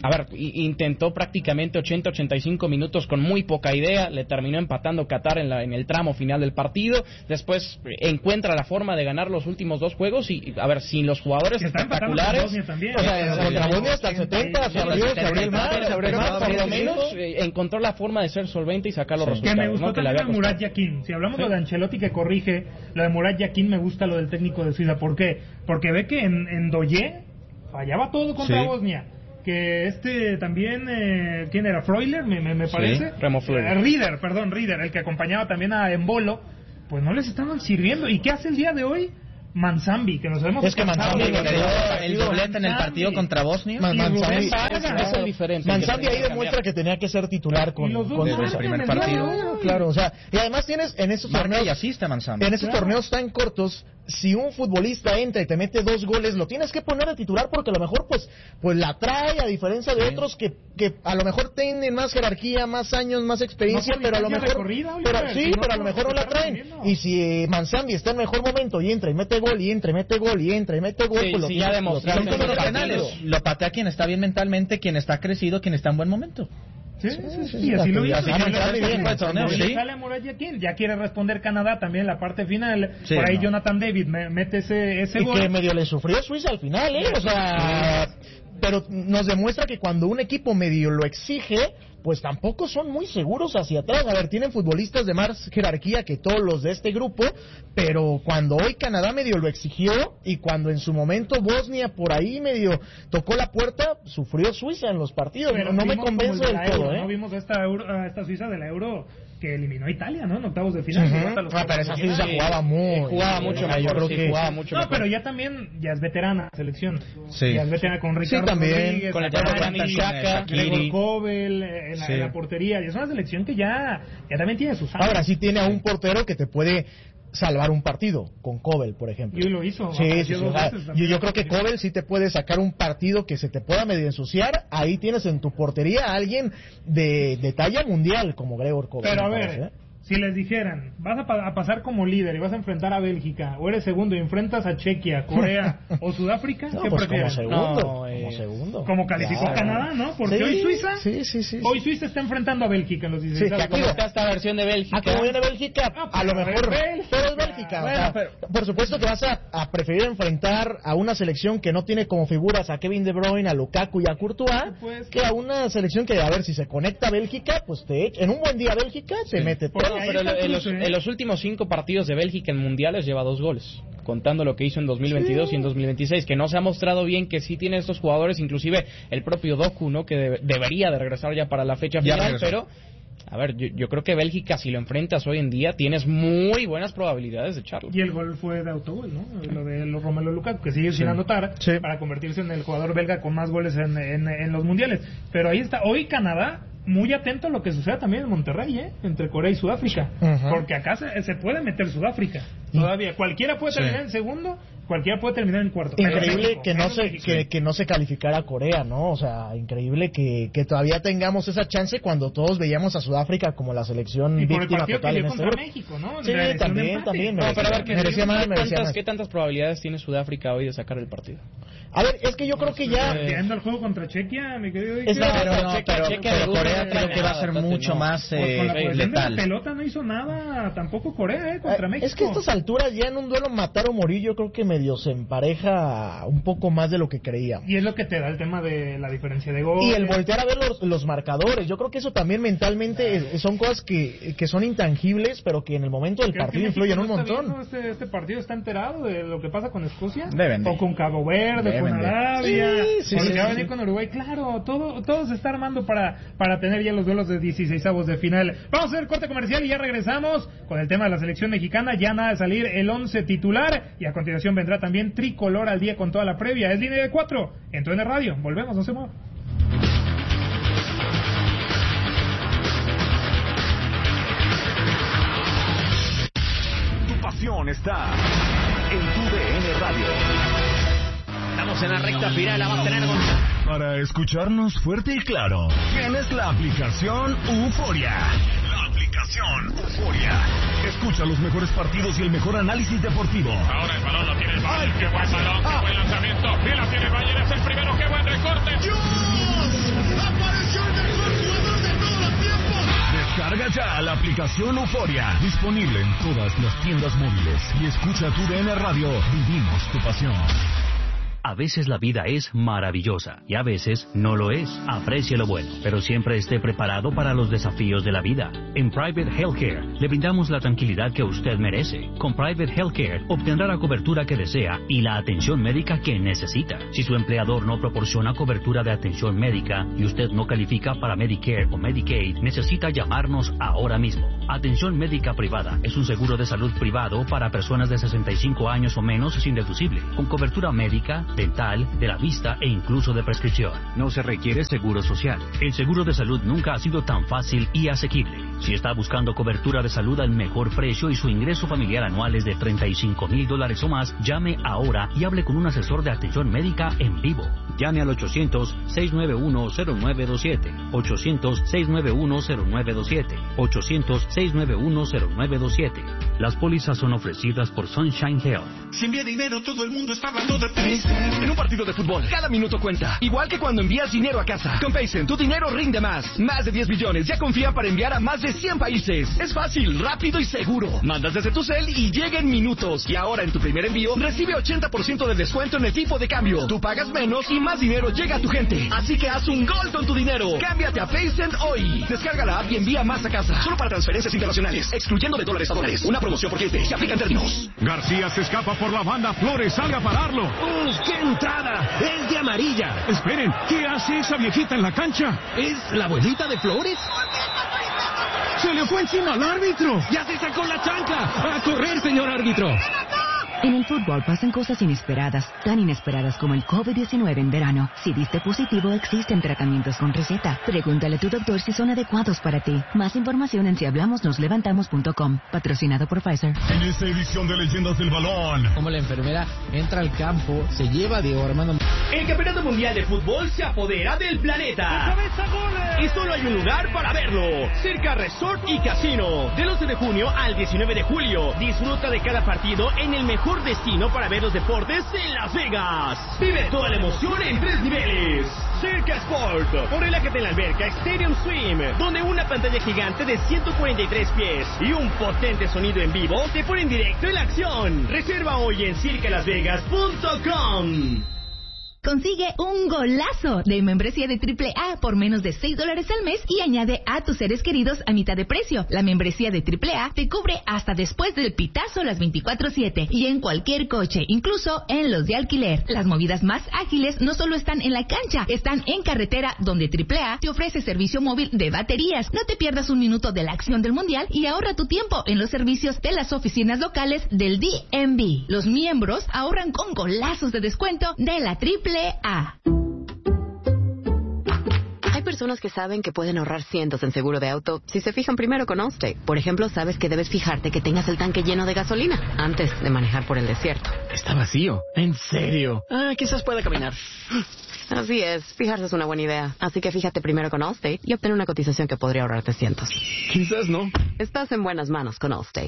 C: a ver, intentó prácticamente ochenta a ochenta y cinco minutos con muy poca idea, le terminó empatando Qatar en, la, en el tramo final del partido, después encuentra la forma de ganar los últimos dos juegos y, a ver, sin los jugadores espectaculares...
D: También, o sea, contra Bosnia hasta el setenta, se abrió, se abrió el mar, se abrió el mar,
C: por lo menos eh, encontró la forma de ser solvente y sacar los sí. resultados.
B: Que me gustó
C: ¿no?
B: también lo de Murat Yakin. Si hablamos sí. de Ancelotti que corrige, lo de Murat Yakin me gusta lo del técnico de Suiza. ¿Por qué? Porque ve que en, en Doye fallaba todo contra sí. Bosnia. Que este también, eh, ¿quién era? Freuler, me, me, me parece.
C: Sí, Remo Freuler.
B: Eh, Rieder, perdón, Rieder, el que acompañaba también a Embolo. Pues no les estaban sirviendo. ¿Y qué hace el día de hoy? Manzambi, que nos hemos
E: es que Manzambi el, el doblete en el partido contra Bosnia.
D: Man, Manzambi,
C: es el diferente.
D: Manzambi ahí demuestra que tenía que ser titular con, con
E: el primer partido.
D: Claro, claro, o sea, y además tienes en esos
E: Marca
D: torneos
E: y asiste a Manzambi.
D: En esos
B: claro.
D: torneos tan cortos, si un futbolista entra y te mete dos goles, lo tienes que poner de titular porque a lo mejor pues pues la trae, a diferencia de sí. otros que que a lo mejor tienen más jerarquía, más años, más experiencia, no, pero a lo mejor
B: recorrida,
D: pero sí, no, pero a lo mejor no la traen. Y si eh, Manzambi está en mejor momento y entra y mete gol y entra y mete gol y entra y mete gol,
C: sí,
D: pues lo
C: sí, ya demostró
E: son como los penales. Lo patea quien está bien mentalmente, quien está crecido, quien está en buen momento.
B: Sí, sí, sí, sí, sí, así lo hizo.
E: Así que sale bien el torneo, sí.
B: Sale Murat Yakin, ya quiere responder Canadá también la parte final.
E: Sí,
B: por ahí
E: no.
B: Jonathan David me, mete ese, ese
D: y
B: gol.
D: Y que medio le sufrió Suiza al final, ¿eh? O sea, pero nos demuestra que cuando un equipo medio lo exige, pues tampoco son muy seguros hacia atrás. A ver, tienen futbolistas de más jerarquía que todos los de este grupo, pero cuando hoy Canadá medio lo exigió y cuando en su momento Bosnia por ahí medio tocó la puerta, sufrió Suiza en los partidos. Pero no me convence del todo, ¿eh?
B: No vimos a esta, Euro, a esta Suiza de la Euro que eliminó a Italia, ¿no? En octavos de final.
D: Uh-huh. Ah, pero esa Suiza jugaba muy...
C: Jugaba mucho mejor,
D: yo creo
C: sí,
D: que...
C: jugaba mucho
B: no,
C: mejor.
B: pero ya también, ya es veterana la selección.
E: Sí.
B: Ya es veterana con Ricardo
D: sí, también,
B: Rodríguez,
C: con el
B: Dani,
C: Chaka,
B: Gregor Kobel, en la,
E: sí.
B: en la portería. Y es una selección que ya, ya también tiene sus años.
D: Ahora sí tiene a un portero que te puede salvar un partido, con Kobel, por ejemplo.
B: Y lo hizo.
D: Sí, sí, sí, o sea, yo, yo creo que Kobel sí te puede sacar un partido que se te pueda medio ensuciar. Ahí tienes en tu portería a alguien de, de talla mundial como Gregor Kobel.
B: Pero a ver,
D: parece, ¿eh?
B: si les dijeran, vas a, pa- a pasar como líder y vas a enfrentar a Bélgica, o eres segundo y enfrentas a Chequia, Corea o Sudáfrica,
D: No,
B: ¿qué
D: pues
B: prefieres?
D: como segundo,
C: No, eh,
D: como segundo.
B: Como calificó
D: Claro.
B: Canadá, ¿no? Porque
D: Sí,
B: hoy Suiza,
D: sí, sí, sí,
B: hoy
D: sí.
B: Suiza está enfrentando a Bélgica en los dieciséis.
D: Sí, que
C: ¿Cómo está esta versión de Bélgica?
D: Ah, como viene Bélgica,
B: Ah,
D: a lo
B: pero
D: mejor,
B: es Bélgica.
D: pero es Bélgica.
B: Bueno,
D: o sea,
B: pero-
D: por supuesto que vas a, a preferir enfrentar a una selección que no tiene como figuras a Kevin De Bruyne, a Lukaku y a Courtois,
B: Pues,
D: que a una selección que, a ver, si se conecta a Bélgica, pues te en un buen día Bélgica se mete
B: Porque
D: todo.
B: ahí
C: Pero
B: está
C: en los,
B: Cruz, ¿eh?
C: en los últimos cinco partidos de Bélgica en mundiales lleva dos goles, contando lo que hizo en dos mil veintidós y en dos mil veintiséis, que no se ha mostrado bien que sí tiene estos jugadores, inclusive el propio Doku, ¿no? Que de- debería de regresar ya para la fecha
E: Ya
C: final,
E: regresó.
C: pero a ver, yo, yo creo que Bélgica, si lo enfrentas hoy en día, tienes muy buenas probabilidades de echarlo.
B: Y el gol fue de autogol, ¿no? Lo de los Romelu Lukaku, que sigue sin anotar
D: Sí.
B: para convertirse en el jugador belga con más goles en, en, en los mundiales. Pero ahí está, hoy Canadá, muy atento a lo que suceda también en Monterrey, ¿eh? Entre Corea y Sudáfrica.
D: Ujú.
B: Porque acá se, se puede meter Sudáfrica. Todavía, cualquiera puede
E: Sí.
B: terminar en segundo, cualquiera puede terminar en cuarto. Pero
D: Increíble
B: México,
D: que no
B: menos
D: se
B: México.
D: que, que no se calificara a Corea, ¿no? O sea, increíble que, que todavía tengamos esa chance cuando todos veíamos a Sudáfrica como la selección
B: Y por el
D: víctima
B: partido que
D: total
B: dio
D: en este
B: contra
D: grupo.
B: México, ¿no?
D: Sí,
B: Mereció un
D: también,
B: empate.
D: también.
C: No, pero a ver, ¿qué,
D: merecía más,
C: ¿qué
D: merecía
C: tantas,
D: más.
C: ¿qué tantas probabilidades tiene Sudáfrica hoy de sacar el partido?
D: A ver, es que yo creo que ya...
B: Viendo el juego contra Chequia, mi querido
D: Es
B: Iker.
D: la-
E: Pero, no,
C: Checa-
E: pero,
C: checa
E: pero
C: de
E: Corea
C: uno,
E: creo que va a ser
C: entonces
E: mucho
C: no.
E: más
B: Pues
E: eh,
B: con la posesión de la
E: letal.
B: pelota no hizo nada tampoco Corea, ¿eh? Contra
D: Eh,
B: México.
D: Es que a estas alturas ya en un duelo matar o morir yo creo que medio se empareja un poco más de lo que creía.
B: Y es lo que te da el tema de la diferencia de gol.
D: Y el voltear a ver los, los marcadores, yo creo que eso también mentalmente es- son cosas que, que son intangibles, pero que en el momento del
B: ¿Crees que
D: partido
B: México
D: influyen un
B: no está
D: montón.
B: viendo Este, este partido está enterado de lo que pasa con Escocia.
E: Deben de.
B: O con Cabo Verde,
E: Deben
B: con
E: de.
B: Arabia.
D: Sí, sí,
B: o lo
D: sí,
B: que va a
D: sí,
B: venir
D: sí.
B: con Uruguay. Claro, todo, todo se está armando para, para tener ya los duelos de dieciseisavos de final. Vamos a hacer corte comercial y ya regresamos con el tema de la selección mexicana. Ya nada de salir el once titular. Y a continuación vendrá también Tricolor al día con toda la previa. Es línea de cuatro en T N Radio. Volvemos, no se muevan.
A: Tu pasión está en tu D N Radio.
F: Estamos en la recta final, la va a tener Gonzalo.
A: Para escucharnos fuerte y claro, tienes la aplicación Euforia. La aplicación Euforia. Escucha los mejores partidos y el mejor análisis deportivo.
G: Ahora el balón lo tiene el Bayern. Qué buen balón, qué buen lanzamiento. Y la tiene el Bayern, es el primero, qué buen recorte.
A: ¡Dios! Descarga ya la aplicación Euforia, disponible en todas las tiendas móviles. Y escucha tu D N Radio, vivimos tu pasión.
G: A veces la vida es maravillosa y a veces no lo es. Aprecie lo bueno, pero siempre esté preparado para los desafíos de la vida. En Private Healthcare le brindamos la tranquilidad que usted merece. Con Private Healthcare obtendrá la cobertura que desea y la atención médica que necesita. Si su empleador no proporciona cobertura de atención médica y usted no califica para Medicare o Medicaid, necesita llamarnos ahora mismo. Atención médica privada es un seguro de salud privado para personas de sesenta y cinco años o menos sin deducible, con cobertura médica, dental, de la vista e incluso de prescripción. No se requiere seguro social. El seguro de salud nunca ha sido tan fácil y asequible. Si está buscando cobertura de salud al mejor precio y su ingreso familiar anual es de treinta y cinco mil dólares o más, llame ahora y hable con un asesor de atención médica en vivo. Llame al ochocientos, seis nueve uno, cero nueve dos siete, ochocientos, seis nueve uno, cero nueve dos siete, ochocientos, seis nueve uno, cero nueve dos siete. Las pólizas son ofrecidas por Sunshine Health.
H: Si envía dinero, todo el mundo está hablando de Paycen. En un partido de fútbol, cada minuto cuenta. Igual que cuando envías dinero a casa. Con Paycen, tu dinero rinde más. Más de diez billones ya confía para enviar a más de cien países. Es fácil, rápido y seguro. Mandas desde tu cel y llega en minutos. Y ahora en tu primer envío, recibe ochenta por ciento de descuento en el tipo de cambio. Tú pagas menos y más dinero llega a tu gente. Así que haz un gol con tu dinero. Cámbiate a Paycen hoy. Descarga la app y envía más a casa. Solo para transferencias internacionales, excluyendo de dólares a dólares. Una promoción por cliente. Se aplica en términos.
A: García se escapa por la banda. Flores, salga a pararlo.
F: ¡Uf, qué entrada! ¡Es de amarilla!
A: Esperen, ¿qué hace esa viejita en la cancha?
F: ¿Es la abuelita de Flores?
A: ¡Se le fue encima al árbitro!
F: ¡Ya se sacó la chancla! ¡A correr, señor árbitro!
I: En el fútbol pasan cosas inesperadas, tan inesperadas como el COVID diecinueve en verano. Si diste positivo, existen tratamientos con receta. Pregúntale a tu doctor si son adecuados para ti. Más información en si hablamos nos levantamos punto com. Patrocinado por Pfizer.
A: En esta edición de Leyendas del Balón.
J: Como la enfermera entra al campo, se lleva a Diego Armando.
F: El Campeonato Mundial de Fútbol se apodera del planeta. Y solo hay un lugar para verlo. Cerca Resort y Casino. Del once de junio al diecinueve de julio. Disfruta de cada partido en el mejor destino para ver los deportes en Las Vegas. Vive toda la emoción en tres niveles. Cerca Sport, o relájate en la alberca Stadium Swim, donde una pantalla gigante de ciento cuarenta y tres pies y un potente sonido en vivo te ponen directo en la acción. Reserva hoy en circa las vegas punto com.
K: Consigue un golazo de membresía de triple A por menos de seis dólares al mes y añade a tus seres queridos a mitad de precio. La membresía de triple A te cubre hasta después del pitazo las veinticuatro siete y en cualquier coche, incluso en los de alquiler. Las movidas más ágiles no solo están en la cancha, están en carretera, donde triple A te ofrece servicio móvil de baterías. No te pierdas un minuto de la acción del mundial y ahorra tu tiempo en los servicios de las oficinas locales del D M V. Los miembros ahorran con golazos de descuento de la triple A.
L: Hay personas que saben que pueden ahorrar cientos en seguro de auto si se fijan primero con Allstate. Por ejemplo, sabes que debes fijarte que tengas el tanque lleno de gasolina antes de manejar por el desierto.
F: Está vacío. ¿En serio? Ah, quizás pueda caminar.
L: Así es, fijarse es una buena idea. Así que fíjate primero con Allstate y obtén una cotización que podría ahorrarte cientos.
F: Quizás no.
L: Estás en buenas manos con Allstate.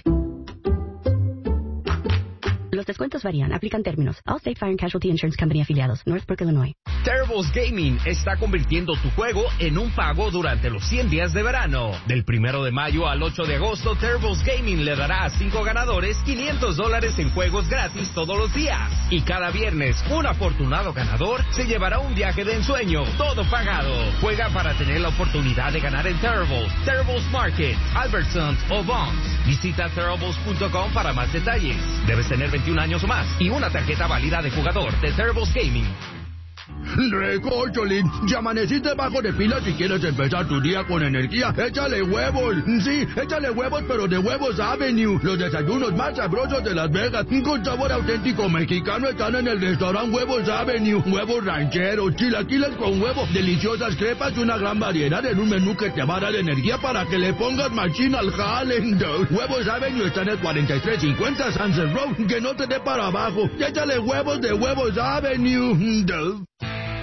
M: Los descuentos varían. Aplican términos. Allstate Fire and Casualty Insurance Company afiliados. Northbrook, Illinois.
N: Terribles Gaming está convirtiendo tu juego en un pago durante los cien días de verano. Del primero de mayo al ocho de agosto, Terribles Gaming le dará a cinco ganadores quinientos dólares en juegos gratis todos los días. Y cada viernes, un afortunado ganador se llevará un viaje de ensueño, todo pagado. Juega para tener la oportunidad de ganar en Terribles, Terribles Market, Albertsons o Bonds. Visita Terribles punto com para más detalles. Debes tener veintiún años o más y una tarjeta válida de jugador de Terribles Gaming.
O: Recórcholis, ya amaneciste bajo de pilas si quieres empezar tu día con energía. Échale huevos, sí, échale huevos, pero de Huevos Avenue. Los desayunos más sabrosos de Las Vegas, con sabor auténtico mexicano, están en el restaurante Huevos Avenue. Huevos rancheros, chilaquiles con huevo, deliciosas crepas y una gran variedad en un menú que te va a dar energía para que le pongas machín al jale. Huevos Avenue está en el cuarenta y tres cincuenta Sunset Road, que no te dé para abajo. Échale huevos de Huevos Avenue.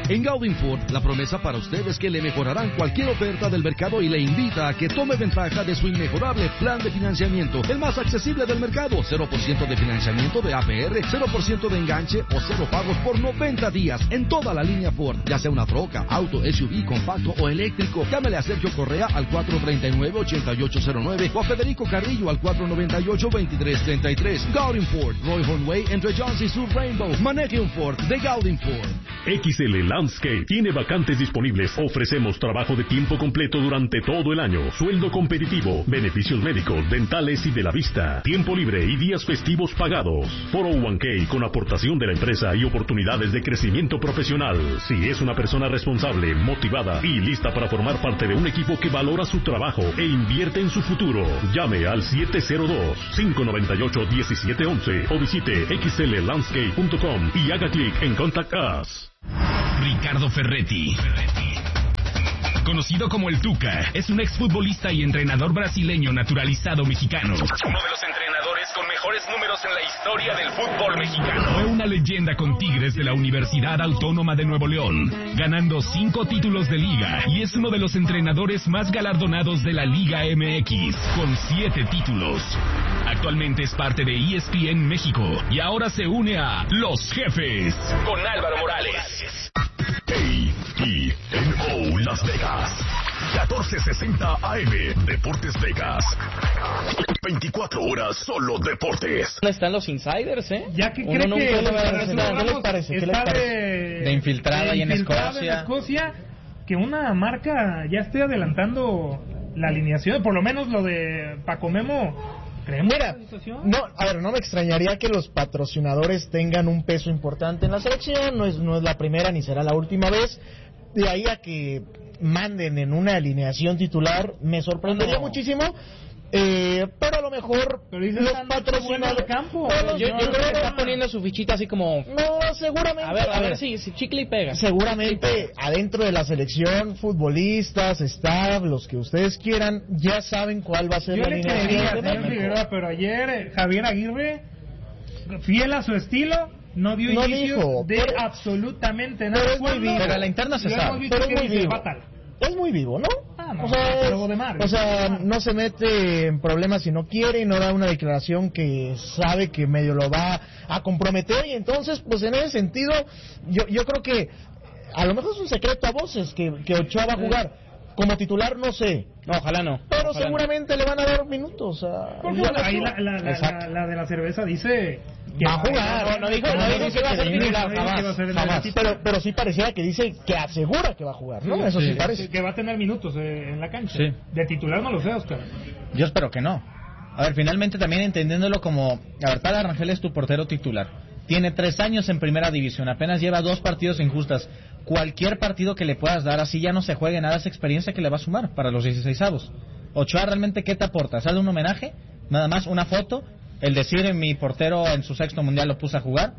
O: En Gaudin Ford, la promesa para usted es que le mejorarán cualquier oferta del mercado y le invita a que tome ventaja de su inmejorable plan de financiamiento, el más accesible del mercado. cero por ciento de financiamiento de A P R, cero por ciento de enganche o cero pagos por noventa días en toda la línea Ford, ya sea una troca, auto, S U V, compacto o eléctrico. Llámele a Sergio Correa al cuatro treinta y nueve, ochenta y ocho cero nueve o a Federico Carrillo al cuatro noventa y ocho, veintitrés treinta y tres. Gaudin Ford, Roy Hornway entre Jones y Sur Rainbow. Maneje un Ford de Gaudin Ford.
P: X L Landscape tiene vacantes disponibles. Ofrecemos trabajo de tiempo completo durante todo el año. Sueldo competitivo, beneficios médicos, dentales y de la vista. Tiempo libre y días festivos pagados. cuatro oh uno k con aportación de la empresa y oportunidades de crecimiento profesional. Si es una persona responsable, motivada y lista para formar parte de un equipo que valora su trabajo e invierte en su futuro, llame al siete cero dos, cinco nueve ocho, uno siete uno uno o visite x l landscape punto com y haga clic en Contact Us.
Q: Ricardo Ferretti, conocido como el Tuca, es un exfutbolista y entrenador brasileño naturalizado mexicano. Uno de los entrenadores con mejores números en la historia del fútbol mexicano. Fue una leyenda con Tigres de la Universidad Autónoma de Nuevo León, ganando cinco títulos de liga, y es uno de los entrenadores más galardonados de la Liga M X, con siete títulos. Actualmente es parte de E S P N México y ahora se une a Los Jefes con Álvaro Morales.
P: A E N O Las Vegas, catorce sesenta A M, Deportes Vegas. veinticuatro horas solo deportes.
C: ¿Dónde están los insiders, eh?
B: Ya que
C: Uno
B: cree
C: nunca
B: que
C: lo va a
B: Ramos
C: recordar. ¿Qué les parece? ¿Qué les
B: está
C: parece?
B: De,
E: De infiltrada
B: de
E: y en
B: infiltrada
E: Escocia.
B: en Escocia, que una marca ya esté adelantando la alineación, por lo menos lo de Paco Memo.
D: Mira, no, a ver, no me extrañaría que los patrocinadores tengan un peso importante en la selección, no es, no es la primera ni será la última vez, de ahí a que manden en una alineación titular, me sorprendería no. muchísimo, eh, pero a lo mejor los patrocinadores...
C: Campo. Bueno, yo, yo creo que está poniendo su fichita así como...
D: No, seguramente...
C: A ver, a ver si, si chicle y pega.
D: Seguramente adentro de la selección, futbolistas, staff, los que ustedes quieran, ya saben cuál va a ser
B: yo
D: la
B: le
D: alineación.
B: Creería, Figueroa, pero ayer eh, Javier Aguirre, fiel a su estilo, no dio
D: no
B: inicio
D: dijo,
B: de
D: pero,
B: absolutamente nada.
D: Pero es muy vivo.
E: Pero a la interna se sabe.
D: Pero es muy vivo. Es muy vivo, ¿no?
B: Ah, no,
D: o sea,
B: pero de mar,
D: o sea no se mete en problemas si no quiere y no da una declaración que sabe que medio lo va a comprometer, y entonces, pues en ese sentido, yo, yo creo que a lo mejor es un secreto a voces que, que Ochoa va a jugar. Como titular no sé.
C: No, ojalá no.
D: Pero
C: ojalá
D: seguramente no. le van a dar minutos. A...
B: Porque bueno, ahí la, la, la, la, la de la cerveza dice que
D: va a jugar.
C: No, no dijo, no dijo que iba a ser titular, jamás.
D: jamás. Pero, pero sí pareciera que dice que asegura que va a jugar, ¿no? Sí, Eso sí, sí parece.
B: Que va a tener minutos eh, en la cancha.
E: Sí.
B: De titular no lo sé, Oscar.
E: Yo espero que no. A ver, finalmente también entendiéndolo como... A ver, Pala Rangel es tu portero titular. Tiene tres años en primera división, apenas lleva dos partidos injustas. Cualquier partido que le puedas dar, así ya no se juegue nada, esa experiencia que le va a sumar para los dieciseisavos. Ochoa, ¿realmente qué te aporta? ¿Sale un homenaje? Nada más, una foto, el decir en mi portero en su sexto mundial lo puse a jugar.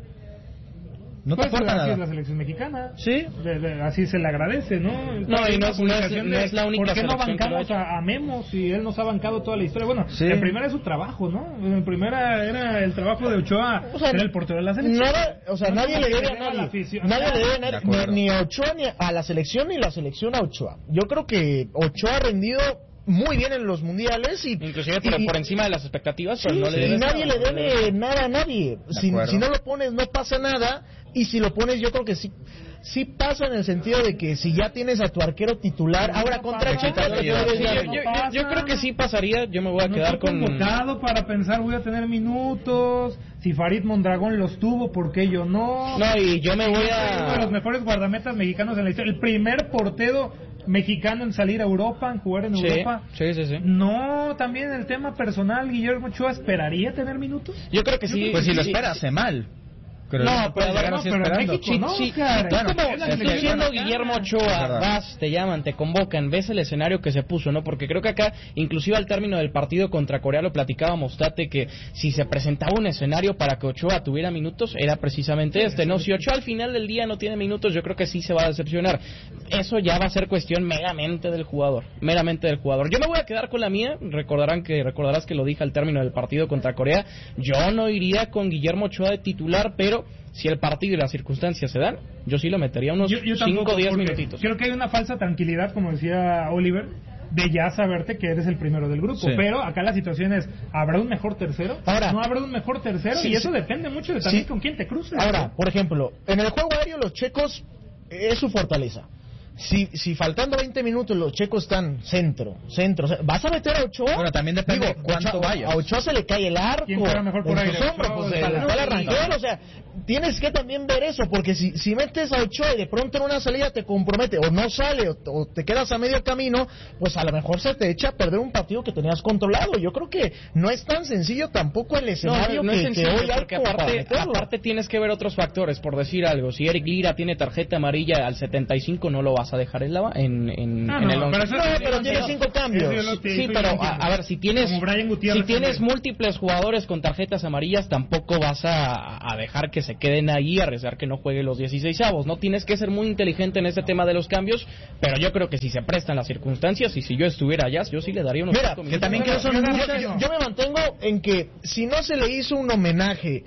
E: No
B: pues
E: te aporta
B: así
E: nada.
B: Es la selección mexicana.
E: Sí.
B: De, de, así se le agradece, ¿no?
C: No, y no, es, no, es,
B: de,
C: no es la única
B: ¿por qué no
C: selección
B: bancamos a, a Memo si él nos ha bancado toda la historia? Bueno,
E: sí.
B: en primera es su trabajo, ¿no? En primera era el trabajo de Ochoa,
D: o sea,
B: era el portero de la selección.
D: Nada, o sea, no, nadie le debe a nadie. Nadie le debe a nadie, ni, ni a Ochoa ni a la selección, ni la selección a Ochoa. Yo creo que Ochoa ha rendido muy bien en los mundiales y
C: inclusive por, y, por encima de las expectativas,
D: sí,
C: pero no
D: sí,
C: le
D: y nadie le debe nada a nadie. Si, si no lo pones no pasa nada, y si lo pones yo creo que sí sí pasa en el sentido de que si ya tienes a tu arquero titular, no ahora contra Chivas,
C: sí, yo, yo, yo, yo creo que sí pasaría. Yo me voy a
B: no
C: quedar con
B: convocado para pensar voy a tener minutos. Si Farid Mondragón los tuvo, ¿por qué yo no?
C: No, y yo me voy a
B: uno de los mejores guardametas mexicanos en la historia, el primer portero mexicano en salir a Europa, en jugar en
C: sí,
B: Europa.
C: Sí, sí, sí.
B: No, también el tema personal, Guillermo Ochoa, ¿esperaría tener minutos?
C: Yo creo que sí.
E: Pues
C: sí,
E: si lo
C: sí.
E: espera, hace mal. Pero
C: no, pero, no,
B: pero en México
C: sí,
B: no,
C: sí.
B: Oscar,
C: Bueno, es como,
B: es
C: tú siendo Guillermo Ochoa, vas, te llaman, te convocan, ves el escenario que se puso, ¿no? Porque creo que acá, inclusive al término del partido contra Corea, lo platicábamos, Tate, que si se presentaba un escenario para que Ochoa tuviera minutos, era precisamente este, ¿no? Si Ochoa al final del día no tiene minutos, yo creo que sí se va a decepcionar. Eso ya va a ser cuestión meramente del jugador, meramente del jugador. Yo me voy a quedar con la mía, recordarán que recordarás que lo dije al término del partido contra Corea, yo no iría con Guillermo Ochoa de titular, pero pero si el partido y las circunstancias se dan, yo sí lo metería unos cinco o diez minutitos.
B: Creo que hay una falsa tranquilidad, como decía Oliver, de ya saberte que eres el primero del grupo, sí. Pero acá la situación es, ¿habrá un mejor tercero? Ahora, ¿no habrá un mejor tercero? Sí, y eso sí. Depende mucho de también sí. Con quién te cruces.
D: Ahora, por ejemplo, en el juego aéreo los checos es su fortaleza. Si, si faltando veinte minutos los checos están centro, centro, ¿vas a meter a Ochoa?
E: Bueno, también depende
D: Digo,
E: de cuánto vayas.
D: A Ochoa se le cae el arco.
B: ¿Quién juega mejor por ahí?
D: Hombros, pues, el, el Rangel, o sea, tienes que también ver eso, porque si, si metes a Ochoa y de pronto en una salida te compromete, o no sale, o, o te quedas a medio camino, pues a lo mejor se te echa a perder un partido que tenías controlado. Yo creo que no es tan sencillo tampoco el escenario
C: no, no
D: que,
C: es sencillo,
D: que hoy hay
C: porque aparte, aparte tienes que ver otros factores, por decir algo. Si Eric Lira tiene tarjeta amarilla al setenta y cinco, no lo vas a dejar en la en, en,
B: ah,
C: en
B: no,
C: el once.
B: Pero,
D: no, pero tiene cinco cambios.
C: Sí, pero a, a ver, si tienes si tienes múltiples jugadores con tarjetas amarillas, tampoco vas a, a dejar que se queden ahí, a arriesgar que no juegue los dieciseisavos. No tienes que ser muy inteligente en ese tema de los cambios, pero yo creo que si se prestan las circunstancias y si yo estuviera allá, yo sí le daría unos
D: Mira,
C: cinco
D: que
C: minutos.
D: también que son muchas, yo, yo me mantengo en que si no se le hizo un homenaje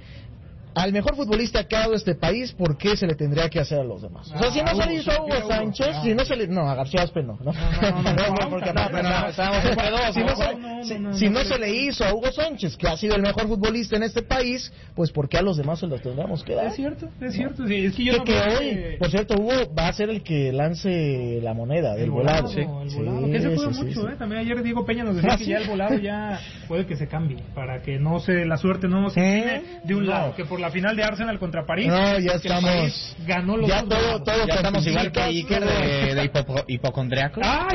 D: al mejor futbolista que ha dado este país, ¿por qué se le tendría que hacer a los demás? O sea, si no se le hizo a Hugo Sánchez, si no se le... No, a García Aspe no. No, no, no, no, porque no, pero estábamos entre dos. Si no se, si no se le hizo a Hugo Sánchez, que ha sido el mejor futbolista en este país, pues ¿por qué a los demás se los tendríamos que dar?
B: Es cierto, es cierto. Sí, es que yo
D: que,
B: no
D: que hoy, que... por cierto, Hugo va a ser el que lance la moneda del volado.
B: Sí, el volado. Sí, que se juega sí, mucho, sí, ¿eh? También ayer Diego Peña nos decía ah, que sí. Ya el volado ya puede que se cambie, para que no se la suerte no se ¿Eh? de un no. lado, que por la final de Arsenal contra París.
D: No, ya estamos.
B: Ganó los
D: ya
B: dos
D: todo, todo
E: ya estamos igual que Iker de, de hipo, hipocondriaco.
B: Ah,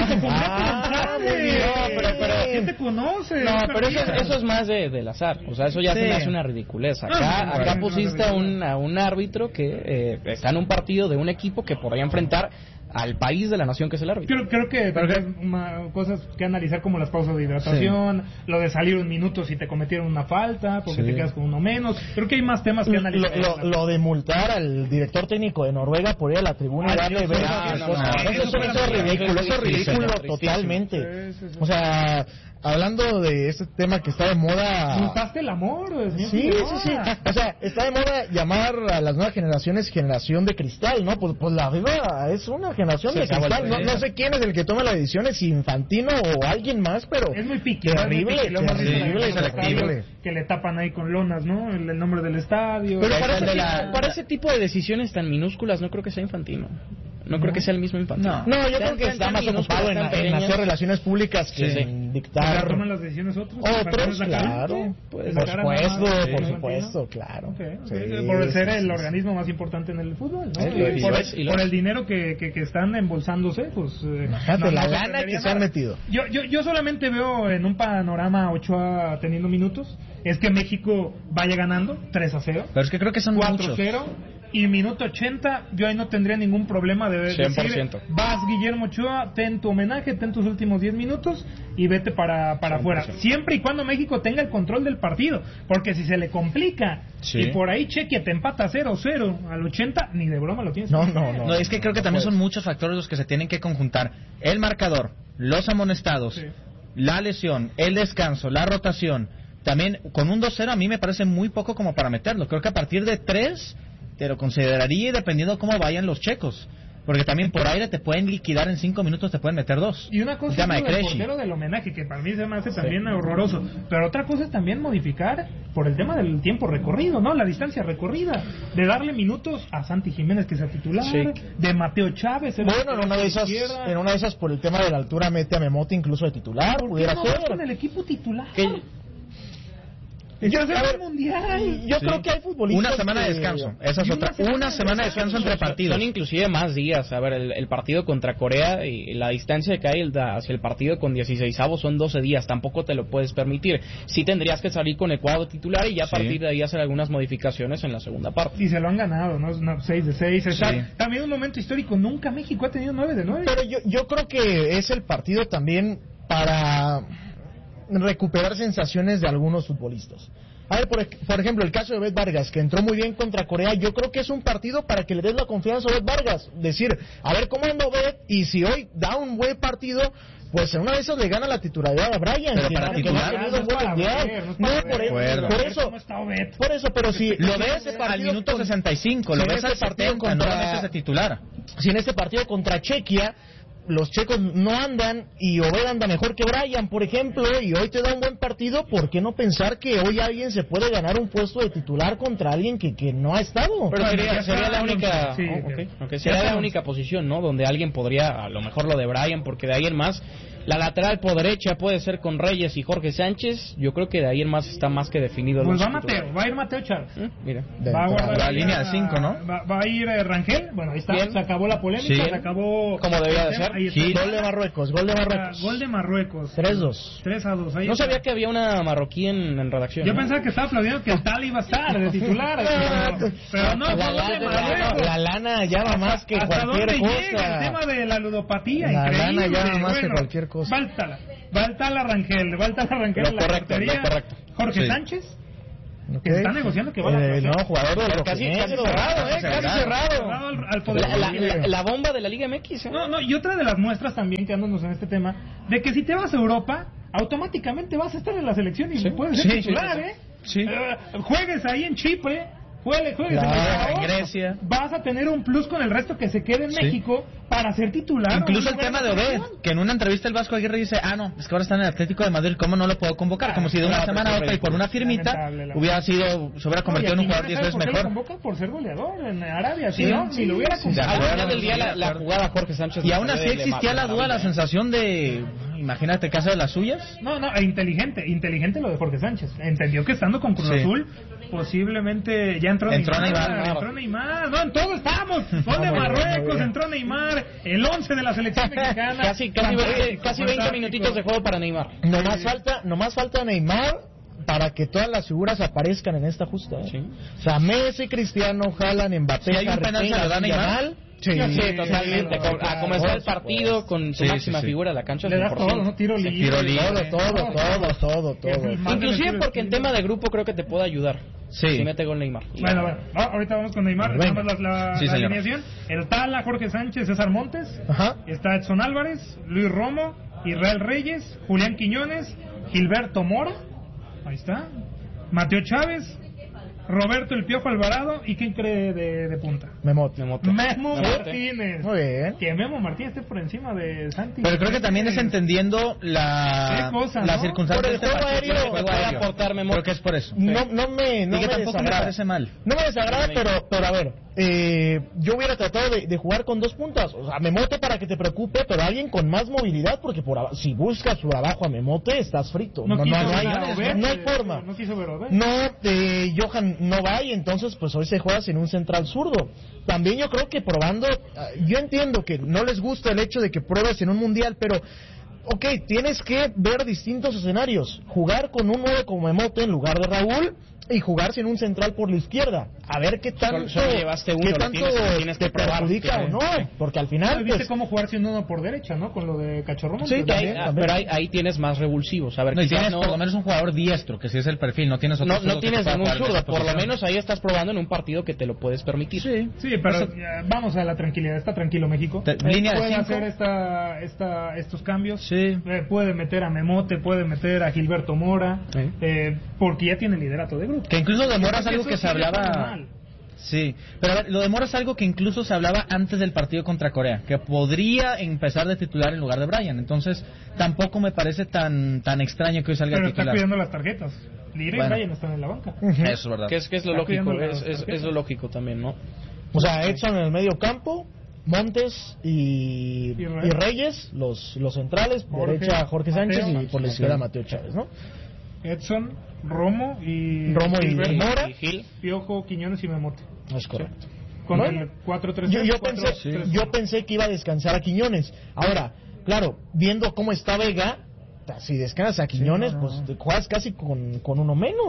D: ah, muy bien.
B: No, pero, pero ¿quién te conoce?
C: No, pero eso, eso es más de, del azar. O sea, eso ya sí. Se me hace una ridiculez. Acá, no, acá pusiste a un, a un árbitro que eh, está en un partido de un equipo que podría enfrentar al país de la nación que es el árbitro.
B: Creo, creo que hay una, cosas que analizar como las pausas de hidratación, sí. Lo de salir un minuto si te cometieron una falta, porque sí. Te quedas con uno menos. Creo que hay más temas que analizar.
D: Lo, lo, lo de multar al director técnico de Noruega por ir a la tribuna y darle ver. Eso es ridículo, eso es ridículo totalmente. O sea, hablando de este tema que está de moda...
B: ¿Multaste el amor?
D: Sí, sí, sí. O sea, está de moda llamar a las nuevas generaciones generación de cristal, ¿no? Pues, pues la vida es una generación de cristal. No, no sé quién es el que toma las decisiones, si Infantino o alguien más, pero...
B: Es muy piqui.
D: Terrible, terrible,
B: terrible. Que le tapan ahí con lonas, ¿no? El, el nombre del estadio.
C: Pero para ese, la... para ese tipo de decisiones tan minúsculas no creo que sea Infantino. No, no creo que sea el mismo Infantino.
D: No, no yo creo que está más ocupado en, en hacer relaciones públicas que sí, sí. en dictar.
B: ¿Toman las decisiones otros?
D: Otros, claro. Pues, por supuesto, por supuesto, claro.
B: Okay, okay. Sí, por ser sí, el sí. organismo más importante en el fútbol, ¿no? Sí, y por, y por el dinero que, que, que están embolsándose, pues...
D: Eh, no, la lana que se han metido.
B: Yo, yo, yo solamente veo en un panorama Ochoa teniendo minutos, es que México vaya ganando tres a cero.
E: Pero es que creo que son
B: cuatro a cero. Y minuto ochenta, yo ahí no tendría ningún problema de decir,
C: cien por ciento.
B: Vas Guillermo Ochoa, ten tu homenaje, ten tus últimos diez minutos y vete para, para afuera. Siempre y cuando México tenga el control del partido, porque si se le complica sí. Y por ahí Chequia te empata cero cero al ochenta, ni de broma lo tienes.
E: No, no, no. No, es que creo que no también puedes. Son muchos factores los que se tienen que conjuntar. El marcador, los amonestados, sí. La lesión, el descanso, la rotación. También con un dos cero a mí me parece muy poco como para meterlo. Creo que a partir de tres... te lo consideraría dependiendo cómo vayan los checos, porque también por aire te pueden liquidar en cinco minutos, te pueden meter dos.
B: Y una cosa es el de portero del homenaje, que para mí se me hace sí. también horroroso, pero otra cosa es también modificar por el tema del tiempo recorrido, ¿no? La distancia recorrida, de darle minutos a Santi Jiménez que sea titular, sí. De Mateo Chávez.
D: Bueno, en una de esas, en una de esas por el tema de la altura mete a Memote incluso de titular, pudiera
B: no
D: ser.
B: Con el equipo titular.
D: Que...
B: Yo, a ver, mundial.
D: yo
E: sí.
D: creo que hay futbolistas.
E: Una semana de descanso. Esa es otra. Una, una semana de descanso entre partidos.
C: Son inclusive más días. A ver, el, el partido contra Corea y la distancia que hay hacia el partido con dieciseisavos son doce días. Tampoco te lo puedes permitir. Sí tendrías que salir con el cuadro titular y ya a sí. partir de ahí hacer algunas modificaciones en la segunda parte.
B: Y se lo han ganado, ¿no? seis de seis. Sí. También un momento histórico. Nunca México ha tenido nueve de nueve.
D: Pero yo, yo creo que es el partido también para recuperar sensaciones de algunos futbolistas. A ver, por, por ejemplo, el caso de Obed Vargas, que entró muy bien contra Corea. Yo creo que es un partido para que le des la confianza a Obed Vargas. Decir, a ver cómo anda Obed, y si hoy da un buen partido, pues en una de esas le gana la titularidad a Brian.
E: Pero
D: que
E: para
D: no,
E: titular,
D: que no ha tenido un buen mundial. No, por, eso, por eso, por eso, pero si
E: lo ves al minuto sesenta y cinco, lo ves al partido contra, no lo ves de titular.
D: Si en este partido contra Chequia los checos no andan y Obed anda mejor que Brian, por ejemplo, y hoy te da un buen partido, ¿por qué no pensar que hoy alguien se puede ganar un puesto de titular contra alguien que, que no ha estado?
C: Pero sería, sería la única,
B: sí,
C: oh, okay, okay. Sería la única posición, ¿no? Donde alguien podría, a lo mejor lo de Brian, porque de ahí en más, la lateral por derecha puede ser con Reyes y Jorge Sánchez. Yo creo que de ahí en más está más que definido.
B: Pues va Mateo, va a ir Mateo Chávez.
C: ¿Eh? Mira,
B: va a guardar
E: la línea de cinco, ¿no?
B: Va, va a ir eh, Rangel. Bueno, ahí está. Bien. Se acabó la polémica, sí. Se acabó.
C: Como debía de ser.
D: Sí. Gol de Marruecos, gol de Marruecos.
B: Gol de Marruecos.
D: tres dos.
B: tres a dos. Ahí
C: no
B: está.
C: Sabía que había una marroquí en, en redacción.
B: Yo
C: ¿no?
B: pensaba que estaba aplaudiendo que el tal iba a estar de titular. pero, pero no,
D: la, la, la, la lana llama más que
B: ¿Hasta
D: cualquier
B: dónde
D: cosa.
B: Llega el tema de la ludopatía?
D: La
B: increíble.
D: lana llama más
B: bueno,
D: que cualquier cosa.
B: Báltala. Báltala Rangel. Báltala Rangel.
C: Lo
B: en la
C: correcto,
B: portería.
C: lo correcto.
B: Jorge
C: Sí.
B: Sánchez.
D: Okay.
B: Que está negociando que va a la
D: eh, No, jugador de los
C: casi,
D: casi,
C: casi cerrado, eh, casi cerrado.
B: cerrado al, al poder.
C: La, la, la, la bomba de la Liga M X. ¿eh?
B: No, no, y otra de las muestras también, quedándonos en este tema, de que si te vas a Europa, automáticamente vas a estar en la selección y
C: sí.
B: puedes ser
C: sí,
B: titular,
C: sí, sí,
B: ¿eh?
C: Sí.
B: Uh, juegues ahí en Chipre, juegues, juegues
E: claro,
B: en,
E: en Grecia.
B: Vas a tener un plus con el resto que se quede en
E: sí.
B: México para ser titular.
E: Incluso el tema de Obed, que en una entrevista el Vasco Aguirre dice, ah, no, es que ahora está en el Atlético de Madrid, ¿cómo no lo puedo convocar?
B: Ah,
E: Como si de una
B: claro,
E: semana a otra y por una firmita hubiera sido, se hubiera convertido
B: no,
E: en un jugador diez veces mejor.
B: Lo convoca por ser goleador en Arabia,
E: sí,
B: si no,
E: sí,
B: ni lo hubiera
E: sí,
B: convocado.
C: Al final del día la, la jugada Jorge Sánchez.
E: Y aún así existía la duda, la sensación de, imagínate que hace de las suyas.
B: No, no, e inteligente, inteligente lo de Jorge Sánchez. Entendió que estando con Cruz
E: sí.
B: Azul, posiblemente ya entró,
E: entró
B: Neymar,
E: Neymar.
B: Entró Neymar, no, en todo estamos. Gol de Marruecos, entró Neymar, el once de la selección mexicana.
C: Casi, casi, veinte, casi veinte minutitos de juego para Neymar.
D: No más falta, no más falta Neymar para que todas las figuras aparezcan en esta justa. ¿eh? Sí. O sea, Messi, Cristiano, Haaland, Mbappé,
E: si hay un penal, se lo da Neymar.
C: Sí, sí, sí, totalmente. Sí, a comenzar el partido con su sí, máxima sí, sí. figura de la cancha.
B: Le das todo, ¿no? Tiro libre.
D: Tiro libre. Todo, todo, todo, todo, todo.
C: Inclusive porque en tema de grupo creo que te puede ayudar.
E: Sí.
C: Si mete gol Neymar.
B: Bueno, bueno. Ah, ahorita vamos con Neymar. Nada más la, la,
E: sí,
B: la alineación. El Tala, Jorge Sánchez, César Montes. Ajá. Está Edson Álvarez, Luis Romo, Israel Reyes, Julián Quiñones, Gilberto Mora. Ahí está. Mateo Chávez. Roberto El Piojo Alvarado. ¿Y quién cree de, de punta?
D: Memote.
B: Memote. Memo Martínez.
D: Muy bien.
B: Que Memo Martínez esté por encima de Santi.
E: Pero creo que también es entendiendo la,
B: cosa,
E: la
B: ¿no?
E: circunstancia de este
D: juego
E: partido.
D: aéreo,
E: Puede aportar Memo. Creo que es por eso.
D: No, no me, no
E: y que
D: me
E: tampoco
D: desagrada.
E: me parece mal.
D: No me desagrada, pero, pero a ver, eh, yo hubiera tratado de, de jugar con dos puntas. O sea, Memote para que te preocupe, pero alguien con más movilidad, porque por ab- si buscas por abajo a Memote, estás frito.
B: No,
D: No, no,
B: quiso,
D: no, hay,
B: no,
D: no, no hay forma.
B: No quiso ver,
D: No, eh, Johan no va y entonces pues hoy se juega sin un central zurdo. También yo creo que probando, yo entiendo que no les gusta el hecho de que pruebes en un mundial, pero ok, tienes que ver distintos escenarios. Jugar con un nueve como Memote en lugar de Raúl y jugar sin un central por la izquierda. A ver qué tanto,
C: solo, solo llevaste uno,
D: qué tanto
C: tienes, tienes que
D: te perjudica o no, porque al final
B: viste
D: pues,
B: cómo jugar sin uno por derecha, ¿no? Con lo de Cachorro.
C: Sí, que hay, ah, pero ahí, ahí tienes más revulsivos. A ver,
E: no, y tienes
C: no,
E: por lo menos un jugador diestro, que si es el perfil, no tienes otro
C: no, no tienes ningún zurdo, por lo menos ahí estás probando en un partido que te lo puedes permitir.
B: Sí, sí, pero Eso, ya, vamos a la tranquilidad, está tranquilo México.
E: Te,
B: eh,
E: línea
B: puede
E: de
B: hacer esta, esta, estos cambios,
E: sí.
B: eh, puede meter a Memote, puede meter a Gilberto Mora, sí. eh, porque ya tiene liderato de grupo.
E: Que incluso de Mora es algo que se hablaba... Sí, pero a ver, lo de Mora es algo que incluso se hablaba antes del partido contra Corea, que podría empezar de titular en lugar de Brian, entonces tampoco me parece tan tan extraño que hoy salga
B: pero
E: titular.
B: Pero está cuidando las tarjetas, Lira
E: bueno.
B: y Brian están en la banca.
E: Uh-huh. Eso es verdad.
C: Que es, que es lo está lógico, es, es, es lo lógico también, ¿no?
D: O sea, Edson en el medio campo, Montes y, y, Reyes. y Reyes, los, los centrales, Jorge, derecha Jorge Sánchez Mateo, y por la izquierda Mateo Chávez, ¿no?
B: Edson, Romo y
D: Romo y,
B: y
D: Mora,
B: y Gil, Piojo, Quiñones y Memote.
D: Es correcto.
B: Sí. Con ¿no? el cuatro tres
D: Yo, yo, pensé, sí. yo pensé que iba a descansar a Quiñones. Ahora, claro, viendo cómo está Vega, si descansas a Quiñones, sí, no, no. pues te juegas casi con, con uno menos.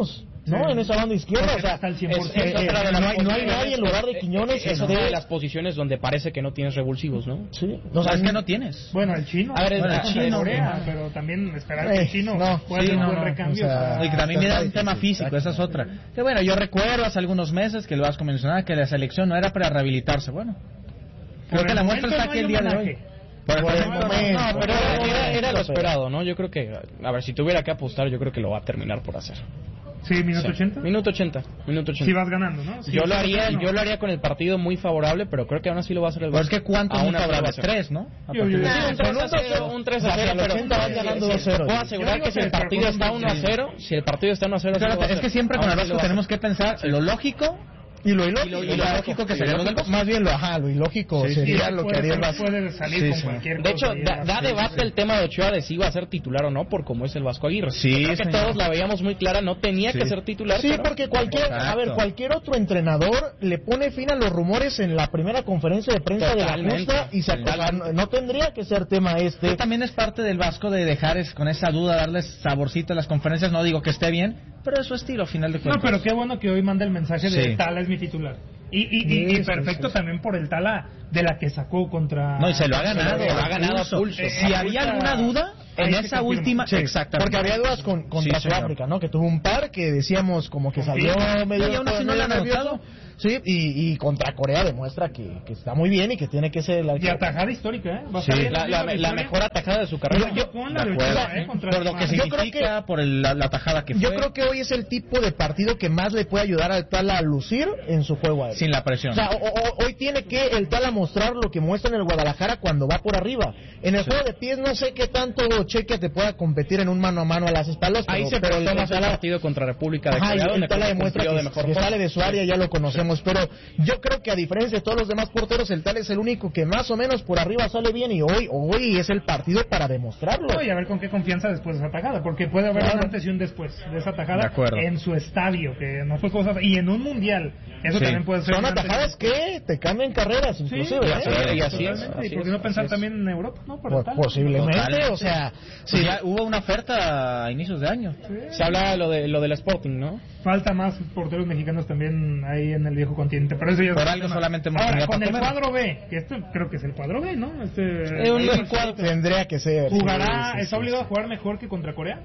D: ¿no? En esa banda izquierda, o sea,
B: hasta el cien por
D: es-
B: ciento.
D: eh, eh, no, hay, no hay nadie en lugar de Quiñones.
C: Es
D: que
C: una
D: esté-
C: de las posiciones donde parece que no tienes revulsivos, ¿no?
D: Sí.
E: No, sabes que no tienes.
B: Bueno, el chino.
C: A ver,
B: bueno,
C: el
B: el
C: chino,
B: chino, Corea,
C: no.
B: pero también esperar que
D: Eh,
B: el chino
D: no,
B: pueda
E: sí,
B: hacer un
E: no,
B: buen
E: no,
B: recambio.
D: o sea,
E: Y que también
D: está
E: era un
D: difícil,
E: tema físico,
D: exacto.
E: esa es otra. Que bueno, yo recuerdo hace algunos meses que el Vasco mencionaba que la selección no era para rehabilitarse. Bueno, creo
B: Por
E: que
B: el
E: la muestra
B: momento
E: está
B: no
E: aquí
B: hay
E: el día de
B: homenaje.
E: hoy. Por el
D: Por el
E: momento,
D: momento.
C: No, pero
D: Por el
C: era, era
D: momento,
C: lo
D: pero-
C: esperado, ¿no? Yo creo que, a ver, si tuviera que apostar, yo creo que lo va a terminar por hacer.
B: Sí, minuto
C: Sí.
B: ochenta.
C: Minuto ochenta, minuto ochenta.
B: Si vas ganando, ¿no? Si
C: yo
B: vas
C: lo haría,
B: ganando.
C: yo lo haría con el partido muy favorable, pero creo que aún así lo va a hacer el
E: Pero es
C: Vasco.
E: que ¿cuánto es
C: Aún
E: muy
C: así lo va a
E: favorable?
C: hacer.
E: Tres, ¿no? A
B: Yo-
E: partir
B: yo-
E: de-
C: Sí, un tres a cero, un tres a cero,
D: Hacia el
C: pero
D: ochenta van ganando dos cero.
C: puedo asegurar
B: Yo
C: que si el
B: digo que
C: partido está uno a cero, si el partido está uno a cero, sí lo va a
E: Espérate, es
C: hacer.
E: que siempre con
C: Aún
E: el
C: así lo
E: Vasco
C: va a
E: tenemos
C: hacer.
E: que pensar lo lógico
D: Y lo ilógico,
E: y lo, y lo lógico que sería lo del Vasco.
D: más bien lo, ajá, lo ilógico
E: Sí,
D: sería
B: Sí,
D: lo que
B: puede,
D: haría el
B: pero
D: Vasco.
B: puede salir
E: Sí,
B: con
E: sí.
B: cualquier
C: De hecho,
B: cosa y
C: da,
B: el
C: da
B: Vasco-
C: debate el tema de Ochoa de si iba a ser titular o no, por cómo es el Vasco Aguirre.
E: Sí,
C: Creo que
E: señor.
C: todos la veíamos muy clara, no tenía
E: Sí.
C: que ser titular.
D: Sí,
C: pero-
D: porque cualquier, a
E: Exacto.
D: ver, cualquier otro entrenador le pone fin a los rumores en la primera conferencia de prensa
C: Totalmente.
D: de la justa y se o sea, no, no tendría que ser tema
E: Pero
D: este.
E: también es parte del Vasco de dejar es- con esa duda, darles saborcito a las conferencias. No digo que esté bien, pero es su estilo, a final de cuentas.
B: No, pero qué bueno que hoy manda el mensaje de
E: Sí.
B: Tala es mi titular. Y, y, y- y
D: Sí, sí,
B: perfecto
D: sí, sí.
B: también por el Tala de la que sacó contra...
E: No, y se lo ha ganado,
C: Se lo ha ganado a pulso.
B: Eh,
E: Si
B: eh,
E: había
B: ahorita-
E: alguna duda,
B: ahí
E: en
B: se
E: esa
B: confirma.
E: última...
D: Sí,
E: Exactamente.
D: porque había dudas con, contra
E: Sí, señor.
D: Sudáfrica, ¿no? Que tuvo un par que decíamos como que salió
B: Confirma.
D: medio,
E: Y aún así no
D: medio
E: le han
D: nervioso.
E: anotado.
D: Sí, y, y contra Corea demuestra que, que está muy bien y que tiene que ser la
B: Y atajada histórica, ¿eh? Va a
C: Sí,
B: estar bien
C: la, la-
B: la
C: la
B: historia.
C: mejor atajada de su carrera.
B: Yo- yo con la
E: De
B: de
E: acuerdo.
B: Ochoa, ¿eh? Contra
E: Por lo que
B: Alemania.
D: Yo creo
E: significa, por el- la, la tajada que fue,
D: Yo creo que hoy es el tipo de partido que más le puede ayudar al Tala a lucir en su juego aéreo.
E: sin la presión.
D: O sea, o- o- hoy tiene que el Tala mostrar lo que muestra en el Guadalajara cuando va por arriba. En el juego de pies no sé qué tanto Chequia te pueda competir en un mano a mano a las espaldas,
C: Ahí
D: pero,
C: se
D: pero el
C: prestó más el
D: Tala,
C: partido contra República de
D: ajá,
C: Corea,
D: y
C: donde
D: el Tala
C: creo que
D: demuestra
C: cumplió
D: que,
C: de mejor
D: que
C: forma.
D: sale de su área, ya lo conocemos, pero yo creo que a diferencia de todos los demás porteros, el Tala es el único que más o menos por arriba sale bien y hoy hoy es el partido para demostrarlo.
B: No, y a ver con qué confianza después de esa tajada, porque puede haber
D: Claro.
B: un antes y un después de esa tajada
E: De acuerdo.
B: en su estadio, que no fue cosa... Y en un mundial, eso
E: Sí.
B: también puede ser...
D: Son
B: un antes y un
D: atajadas que te cambian carreras,
B: Sí,
D: inclusive.
B: y
D: ¿eh?
B: así es,
C: y así es,
B: totalmente.
C: así
B: ¿Y por qué
C: es,
B: no pensar
C: así es.
B: también en Europa? ¿No? Por
D: Po-
B: el Tala.
D: posiblemente,
E: Totalmente.
D: o sea,
E: Sí,
D: sí,
E: ya hubo una oferta a inicios de año.
C: Se habla de lo, de, lo del Sporting, ¿no?
B: Falta más porteros mexicanos también ahí en el viejo continente, pero eso ya es
E: Por
B: otro
E: algo
B: tema.
E: solamente hemos
B: Ahora,
E: tenido
B: con el
E: para comer.
B: cuadro B, que esto creo que es el cuadro B, ¿no? Este,
C: Es un
B: ahí
C: buen
B: va-
C: cuadro.
D: tendría que ser.
B: ¿Jugará,
D: Sí, sí,
B: está
D: sí,
B: obligado
D: sí.
B: a jugar mejor que contra Corea?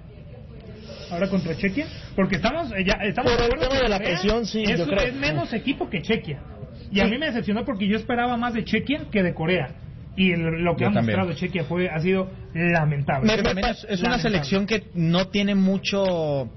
B: Ahora contra Chequia, porque estamos eh, ya estamos
D: Por el
B: acuerdo
D: tema
B: que
D: de la
B: Corea
D: presión, sí,
B: es,
D: yo creo.
B: es menos equipo que Chequia. Y a mí me decepcionó porque yo esperaba más de Chequia que de Corea. Y el- lo que
E: Yo
B: ha
E: también.
B: mostrado Chequia fue ha sido lamentable.
E: Es que también es, es una
B: Lamentable.
E: selección que no tiene mucho...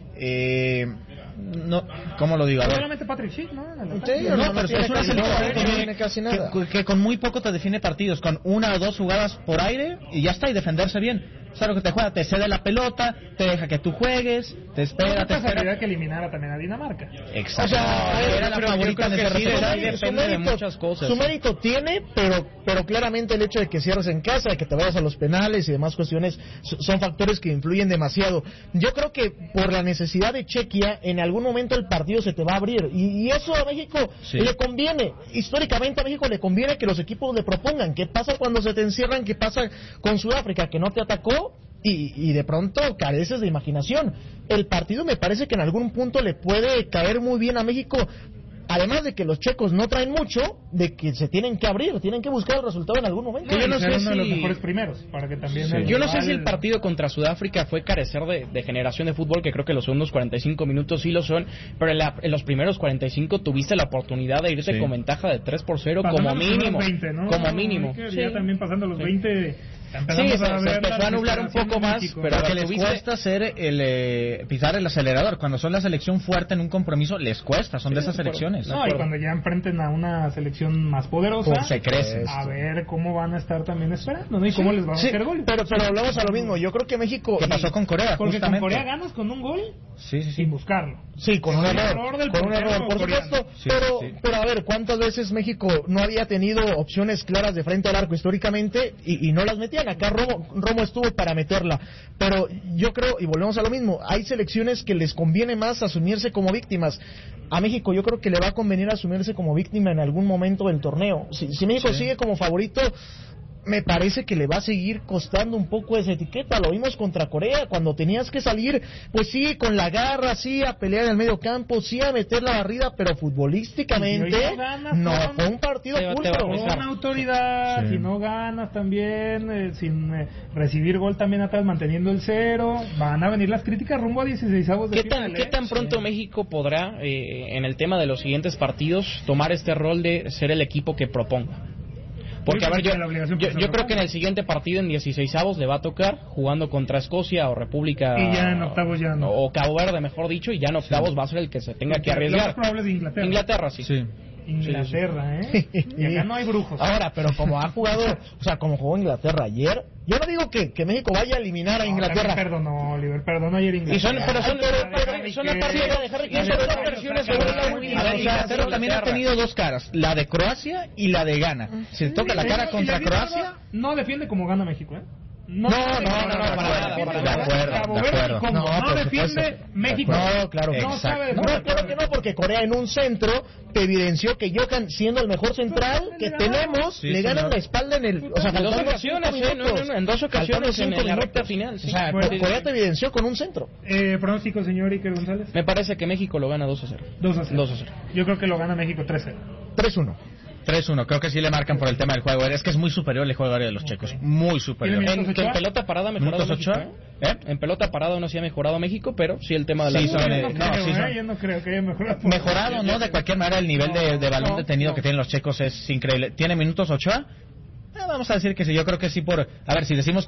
E: Eh, no, ¿cómo lo digo? A ver.
B: Solamente Patrick Schick, ¿no? En el
D: Sí,
B: ataque.
D: no,
E: No,
D: no
E: pero
D: tiene
E: es una
D: casi
E: selección
D: nada,
E: que,
D: no tiene casi nada.
E: que- que con muy poco te define partidos, con una o dos jugadas por aire y ya está, y defenderse bien. O sea, lo que te juega, te cede la pelota, te deja que tú juegues, te espera,
B: No
E: te espera.
B: casualidad que eliminara también a Dinamarca.
E: Exacto.
D: O sea,
E: era la
C: pero yo
E: favorita
C: creo
E: en
C: que
E: ese
C: sí,
E: reto.
C: de-
D: Su
C: depende
D: mérito-
C: de muchas cosas.
D: Su mérito tiene, pero pero claramente el hecho de que cierres en casa, de que te vayas a los penales y demás cuestiones so- son factores que influyen demasiado. Yo creo que por la necesidad de Chequia, en algún momento el partido se te va a abrir. Y, y eso a México
E: Sí.
D: le conviene. Históricamente a México le conviene que los equipos le propongan. ¿Qué pasa cuando se te encierran? ¿Qué pasa con Sudáfrica? Que no te atacó. Y, y de pronto careces de imaginación. El partido me parece que en algún punto le puede caer muy bien a México, además de que los checos no traen mucho, de que se tienen que abrir, tienen que buscar el resultado en algún momento.
B: No,
C: yo
B: y
C: no
B: ser
C: sé
B: uno de los
C: si-
B: mejores primeros, para que también...
E: Sí.
B: el
C: Yo no sé
B: rival-
C: si el partido contra Sudáfrica fue carecer de, de generación de fútbol, que creo que los segundos cuarenta y cinco minutos sí lo son, pero en, la- en los primeros cuarenta y cinco tuviste la oportunidad de irte
E: Sí.
C: con ventaja de tres por cero
B: Pasando
C: como
B: los primeros
C: mínimo.
B: veinte, ¿no?
C: Como mínimo.
B: Que
C: Sí.
B: Ya también pasando los
C: Sí.
B: veinte...
C: Sí,
B: empezamos
C: se, se
B: ver la
C: empezó a nublar un
B: desesperación
C: poco
B: de
C: más,
B: México.
C: pero
E: Porque
C: a ver,
E: les
C: tuviste-
E: cuesta hacer el eh, pisar el acelerador. Cuando son la selección fuerte en un compromiso, les cuesta, son
C: Sí,
E: de esas
C: de acuerdo.
E: selecciones.
B: No, y cuando ya enfrenten a una selección más poderosa,
E: Pues se crecen.
B: a ver cómo van a estar también esperando, ¿no? Y cómo les van a
D: Sí,
B: hacer gol.
D: pero, pero hablamos a lo mismo. Yo creo que México.
E: ¿Qué pasó con Corea?
B: Porque
E: Justamente.
B: con Corea ganas con un gol
E: Sí, sí, sí.
B: sin buscarlo.
D: Sí, con un
B: Un
D: error.
B: error del
D: Con un
B: portero
D: error, por
B: coreano.
D: supuesto.
E: Sí,
D: pero,
E: sí.
D: pero a ver, ¿cuántas veces México no había tenido opciones claras de frente al arco históricamente y, y no las metían? Acá Romo, Romo estuvo para meterla. Pero yo creo, y volvemos a lo mismo, hay selecciones que les conviene más asumirse como víctimas. A México yo creo que le va a convenir asumirse como víctima en algún momento del torneo. Si, si México
E: Sí.
D: sigue como favorito, me parece que le va a seguir costando un poco esa etiqueta. Lo vimos contra Corea, cuando tenías que salir, pues sí, con la garra, sí, a pelear en el medio campo, sí, a meter la barrida, pero futbolísticamente no, no fue un partido pulcro.
B: Con autoridad, sí. Si no ganas también, eh, sin eh, recibir gol también atrás, manteniendo el cero, van a venir las críticas rumbo a dieciseisavos de
C: ¿Qué
B: final.
C: Tan, ¿Qué tan pronto sí. México podrá, eh, en el tema de los siguientes partidos, tomar este rol de ser el equipo que proponga? Porque, a ver, yo, yo, yo creo que en el siguiente partido, en dieciseisavos, le va a tocar jugando contra Escocia o República...
B: Y ya en octavos ya no.
C: O Cabo Verde, mejor dicho, y ya en octavos sí. va a ser el que se tenga que arriesgar.
B: Lo más probable es de Inglaterra.
C: Inglaterra, sí. sí.
B: Inglaterra, ¿eh? Y acá no hay brujos.
D: Ahora, pero como ha jugado, o sea, como jugó Inglaterra ayer, yo no digo que, que México vaya a eliminar a Inglaterra.
B: No, perdonó, Oliver, perdonó ayer Inglaterra.
C: Y son, pero son, pero, son a partir de dos versiones sobre la última.
E: A ver, Inglaterra también ha tenido dos caras, la de Croacia y la de Ghana. Si toca la cara contra Croacia...
B: No defiende como gana México, ¿eh?
D: No, no, no, no, no, para nada,
E: de acuerdo, de acuerdo.
B: No, no defiende México.
D: No, claro que no. No, claro que no, porque Corea en un centro te evidenció que Johan, siendo el mejor central que tenemos, le ganan la espalda en el...
C: O sea, en dos ocasiones, en dos ocasiones en la recta final.
D: O sea, Corea te evidenció con un centro.
B: Eh, pronóstico, señor Iker González.
C: Me parece que México lo gana dos a cero.
B: dos a cero.
C: dos a cero.
B: Yo creo que lo gana México tres a cero.
D: tres uno.
E: tres uno, creo que sí le marcan por el tema del juego aéreo. Es que es muy superior el juego aéreo de los okay. checos, muy superior.
C: En, en pelota parada ha mejorado México, ¿eh? ¿Eh? En pelota parada no sí ha mejorado México, pero sí el tema de la...
E: Sí, son,
B: no,
E: eh,
B: no,
E: no,
B: creo,
E: sí son...
B: eh, yo no creo que haya mejorado.
E: Mejorado, ¿no? De cualquier manera el nivel no, de, de balón no, detenido no. que tienen los checos es increíble. ¿Tiene minutos Ochoa? Eh, vamos a decir que sí, yo creo que sí por... A ver, si decimos